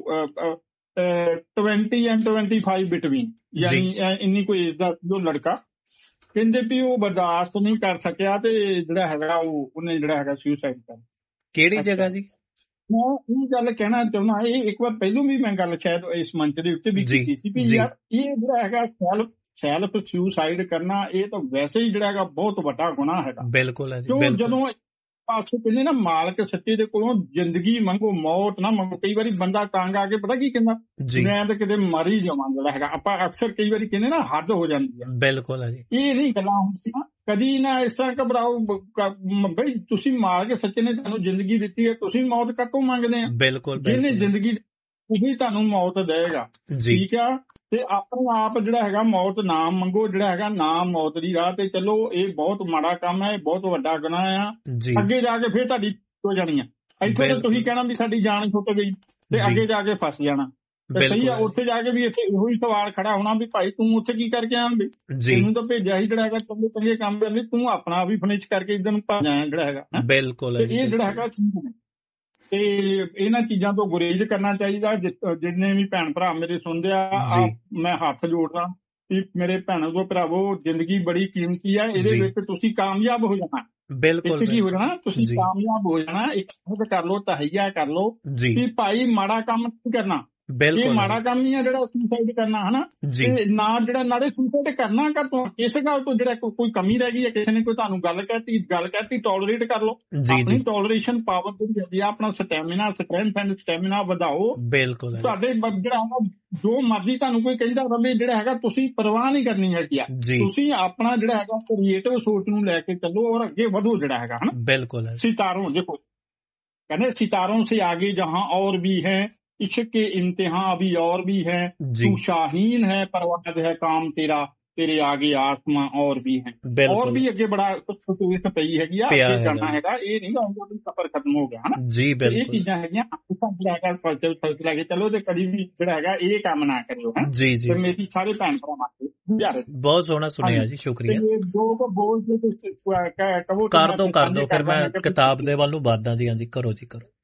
twenty and twenty five between, ਯਾਨੀ ਇੰਨੀ ਕੋਈ ਏਜ ਦਾ ਜੋ ਲੜਕਾ, ਕਹਿੰਦੇ ਵੀ ਉਹ ਬਰਦਾਸ਼ਤ ਨਹੀਂ ਕਰ ਸਕਿਆ ਤੇ ਜਿਹੜਾ ਹੈਗਾ ਉਹ ਉਹਨੇ ਜਿਹੜਾ ਹੈਗਾ ਸੁਸਾਈਡ ਕਰ। ਕਿਹੜੀ ਜਗ੍ਹਾ ਜੀ? ਮੈਂ ਇਹ ਗੱਲ ਕਹਿਣਾ ਚਾਹੁੰਦਾ, ਇਹ ਇੱਕ ਵਾਰ ਪਹਿਲੋਂ ਵੀ ਮੈਂ ਗੱਲ ਸ਼ਾਇਦ ਇਸ ਮੰਚ ਦੇ ਉੱਤੇ ਵੀ ਕੀਤੀ ਸੀ ਵੀ ਯਾਰ ਇਹ ਜਿਹੜਾ ਹੈਗਾ ਸੈਲਫ ਸੈਲਫ ਸੁਸਾਈਡ ਕਰਨਾ, ਇਹ ਤਾਂ ਵੈਸੇ ਹੀ ਜਿਹੜਾ ਹੈਗਾ ਬਹੁਤ ਵੱਡਾ ਗੁਨਾਹ ਹੈਗਾ। ਬਿਲਕੁਲ। ਕਿਉਂ ਜਦੋਂ ਪਾਸੋਂ ਕਹਿੰਦੇ ਨਾ ਮਾਲਕ ਸੱਚੇ ਦੇ ਕੋਲੋਂ ਜ਼ਿੰਦਗੀ ਮੰਗੋ, ਮੌਤ ਨਾ ਮੰਗੋ। ਕਈ ਵਾਰੀ ਬੰਦਾ ਤੰਗ ਆ ਕੇ ਪਤਾ ਕੀ ਕਹਿੰਦਾ, ਮੈਂ ਤਾਂ ਕਿਤੇ ਮਰ ਹੀ ਜਾਵਾਂ। ਜਿਹੜਾ ਹੈਗਾ ਆਪਾਂ ਅਕਸਰ ਕਈ ਵਾਰੀ ਕਹਿੰਦੇ ਨਾ ਹੱਦ ਹੋ ਜਾਂਦੀ ਹੈ। ਬਿਲਕੁਲ ਹੈ ਜੀ, ਇਹ ਨਹੀਂ ਗੱਲਾਂ ਹੁੰਦੀਆਂ। ਕਦੀ ਨਾ ਇਸ ਤਰ੍ਹਾਂ ਘਬਰਾਓ ਬਈ, ਤੁਸੀਂ ਮਾਲਕ ਸੱਚੇ ਨੇ ਤੁਹਾਨੂੰ ਜ਼ਿੰਦਗੀ ਦਿੱਤੀ ਹੈ, ਤੁਸੀਂ ਮੌਤ ਕਾਹਤੋਂ ਮੰਗਦੇ ਆ? ਬਿਲਕੁਲ, ਜਿਹਨੇ ਜ਼ਿੰਦਗੀ ਉਹੀ ਤੁਹਾਨੂੰ ਮੌਤ ਦੇਗਾ, ਠੀਕ ਆ। ਤੇ ਆਪਣੇ ਆਪ ਜਿਹੜਾ ਹੈਗਾ ਮੌਤ ਨਾ ਮੰਗੋ, ਜਿਹੜਾ ਹੈਗਾ ਨਾ ਮੌਤ ਦੀ ਰਾਹ ਤੇ ਚਲੋ। ਇਹ ਬਹੁਤ ਮਾੜਾ ਕੰਮ ਹੈ, ਬਹੁਤ ਵੱਡਾ ਗੁਨਾਹ ਆ। ਅੱਗੇ ਜਾ ਕੇ ਫਿਰ ਤੁਹਾਡੀ ਹੋ ਜਾਣੀ ਆ। ਇੱਥੇ ਤਾਂ ਤੁਸੀਂ ਕਹਿਣਾ ਵੀ ਸਾਡੀ ਜਾਨ ਛੁੱਟ ਗਈ ਤੇ ਅੱਗੇ ਜਾ ਕੇ ਫਸ ਜਾਣਾ। ਸਹੀ ਆ, ਉੱਥੇ ਜਾ ਕੇ ਵੀ ਇੱਥੇ ਇਹੋ ਹੀ ਸਵਾਲ ਖੜਾ ਹੋਣਾ ਵੀ ਭਾਈ ਤੂੰ ਉੱਥੇ ਕੀ ਕਰਕੇ ਆਇਆ, ਵੀ ਤੈਨੂੰ ਤਾਂ ਭੇਜਿਆ ਸੀ ਜਿਹੜਾ ਹੈਗਾ ਚੰਗੇ ਚੰਗੇ ਕੰਮ ਕਰਨ ਲਈ, ਤੂੰ ਆਪਣਾ ਵੀ ਫਿਨਿਸ਼ ਕਰਕੇ ਇੱਧਰ ਨੂੰ ਭੱਜ ਆਇਆ ਜਿਹੜਾ ਹੈਗਾ। ਬਿਲਕੁਲ, ਇਹ ਜਿਹੜਾ ਹੈਗਾ ਤੇ ਇਹਨਾਂ ਚੀਜ਼ਾਂ ਤੋਂ ਗੁਰੇਜ਼ ਕਰਨਾ ਚਾਹੀਦਾ। ਜਿੰਨੇ ਵੀ ਭੈਣ ਭਰਾ ਮੇਰੇ ਸੁਣਦੇ ਆ, ਮੈਂ ਹੱਥ ਜੋੜਦਾ ਵੀ ਮੇਰੇ ਭੈਣਾਂ ਤੋਂ ਭਰਾਵੋ, ਜ਼ਿੰਦਗੀ ਬੜੀ ਕੀਮਤੀ ਆ, ਇਹਦੇ ਵਿੱਚ ਤੁਸੀਂ ਕਾਮਯਾਬ ਹੋ ਜਾਣਾ। ਬਿਲਕੁਲ ਕੀ ਹੋ ਜਾਣਾ, ਤੁਸੀਂ ਕਾਮਯਾਬ ਹੋ ਜਾਣਾ। ਇੱਕ ਕਰ ਲਓ, ਤਹਈਆ ਕਰ ਲਓ ਵੀ ਭਾਈ ਮਾੜਾ ਕੰਮ ਨਹੀਂ ਕਰਨਾ। ਇਹ ਮਾੜਾ ਕੰਮ ਨਹੀਂ ਆ ਜਿਹੜਾ ਸੁਸਾਈਡ ਕਰਨਾ, ਹਨਾ। ਤੇ ਨਾ ਜਿਹੜਾ ਨਾਲੇ ਸੁਸਾਈਡ ਕਰਨਾ ਕਰ ਤੋਂ ਇਸ ਗੱਲ ਤੋਂ ਜਿਹੜਾ ਕੋਈ ਕਮੀ ਰਹਿ ਗਈ ਹੈ, ਕਿਸੇ ਨੇ ਕੋਈ ਤੁਹਾਨੂੰ ਗੱਲ ਕਹਿਤੀ ਗੱਲ ਕਹਿਤੀ ਟੋਲਰੇਟ ਕਰ ਲਓ। ਆਪਣੀ ਟੋਲਰੇਸ਼ਨ ਪਾਵਰ ਜਿਹੜੀ ਹੈਗੀ ਆ, ਆਪਣਾ ਸਟੈਮਿਨਾ ਸਟਰੈਂਥ ਐਂਡ ਸਟੈਮਿਨਾ ਵਧਾਓ। ਬਿਲਕੁਲ ਤੁਹਾਡੇ ਜਿਹੜਾ ਹੈਗਾ ਜੋ ਮਰਜ਼ੀ ਤੁਹਾਨੂੰ ਕੋਈ ਕਹਿੰਦਾ ਰਵੇ, ਜਿਹੜਾ ਹੈਗਾ ਤੁਸੀਂ ਪਰਵਾਹ ਨਹੀਂ ਕਰਨੀ ਹੈਗੀ ਆ। ਤੁਸੀਂ ਆਪਣਾ ਜਿਹੜਾ ਹੈਗਾ ਕ੍ਰੀਏਟਿਵ ਸੋਚ ਨੂੰ ਲੈ ਕੇ ਚੱਲੋ ਔਰ ਅੱਗੇ ਵਧੋ ਜਿਹੜਾ ਹੈਗਾ, ਹਨਾ। ਬਿਲਕੁਲ ਸਿਤਾਰੋਂ ਦੇਖੋ ਕਹਿੰਦੇ ਸਿਤਾरों से आगे जहां और भी है, इश्क के इम्तिहान अभी और भी है, तू शाहीन है परवाज़ है काम तेरा, तेरे आगे आसमां और भी है। और भी अगे बड़ा कुछ पई हैगी आ, अगे जाना हैगा। ये नहीं गा सफर खत्म हो गया, है ना जी। बिल्कुल ये चीज़ां हैगियां फैसला के चलो ते कदी भी जिहड़ा हैगा ये काम ना करियो, है जी जी। ते मेरी सारे भैन भरावां यार बहुत सोहना सुनिया जी, शुक्रिया। ये दो को बोल के कहो कर दो कर दो फिर मैं किताब दे ਵੱਲ ਨੂੰ ਵਧਦਾ जी। हाँ जी करो जी करो।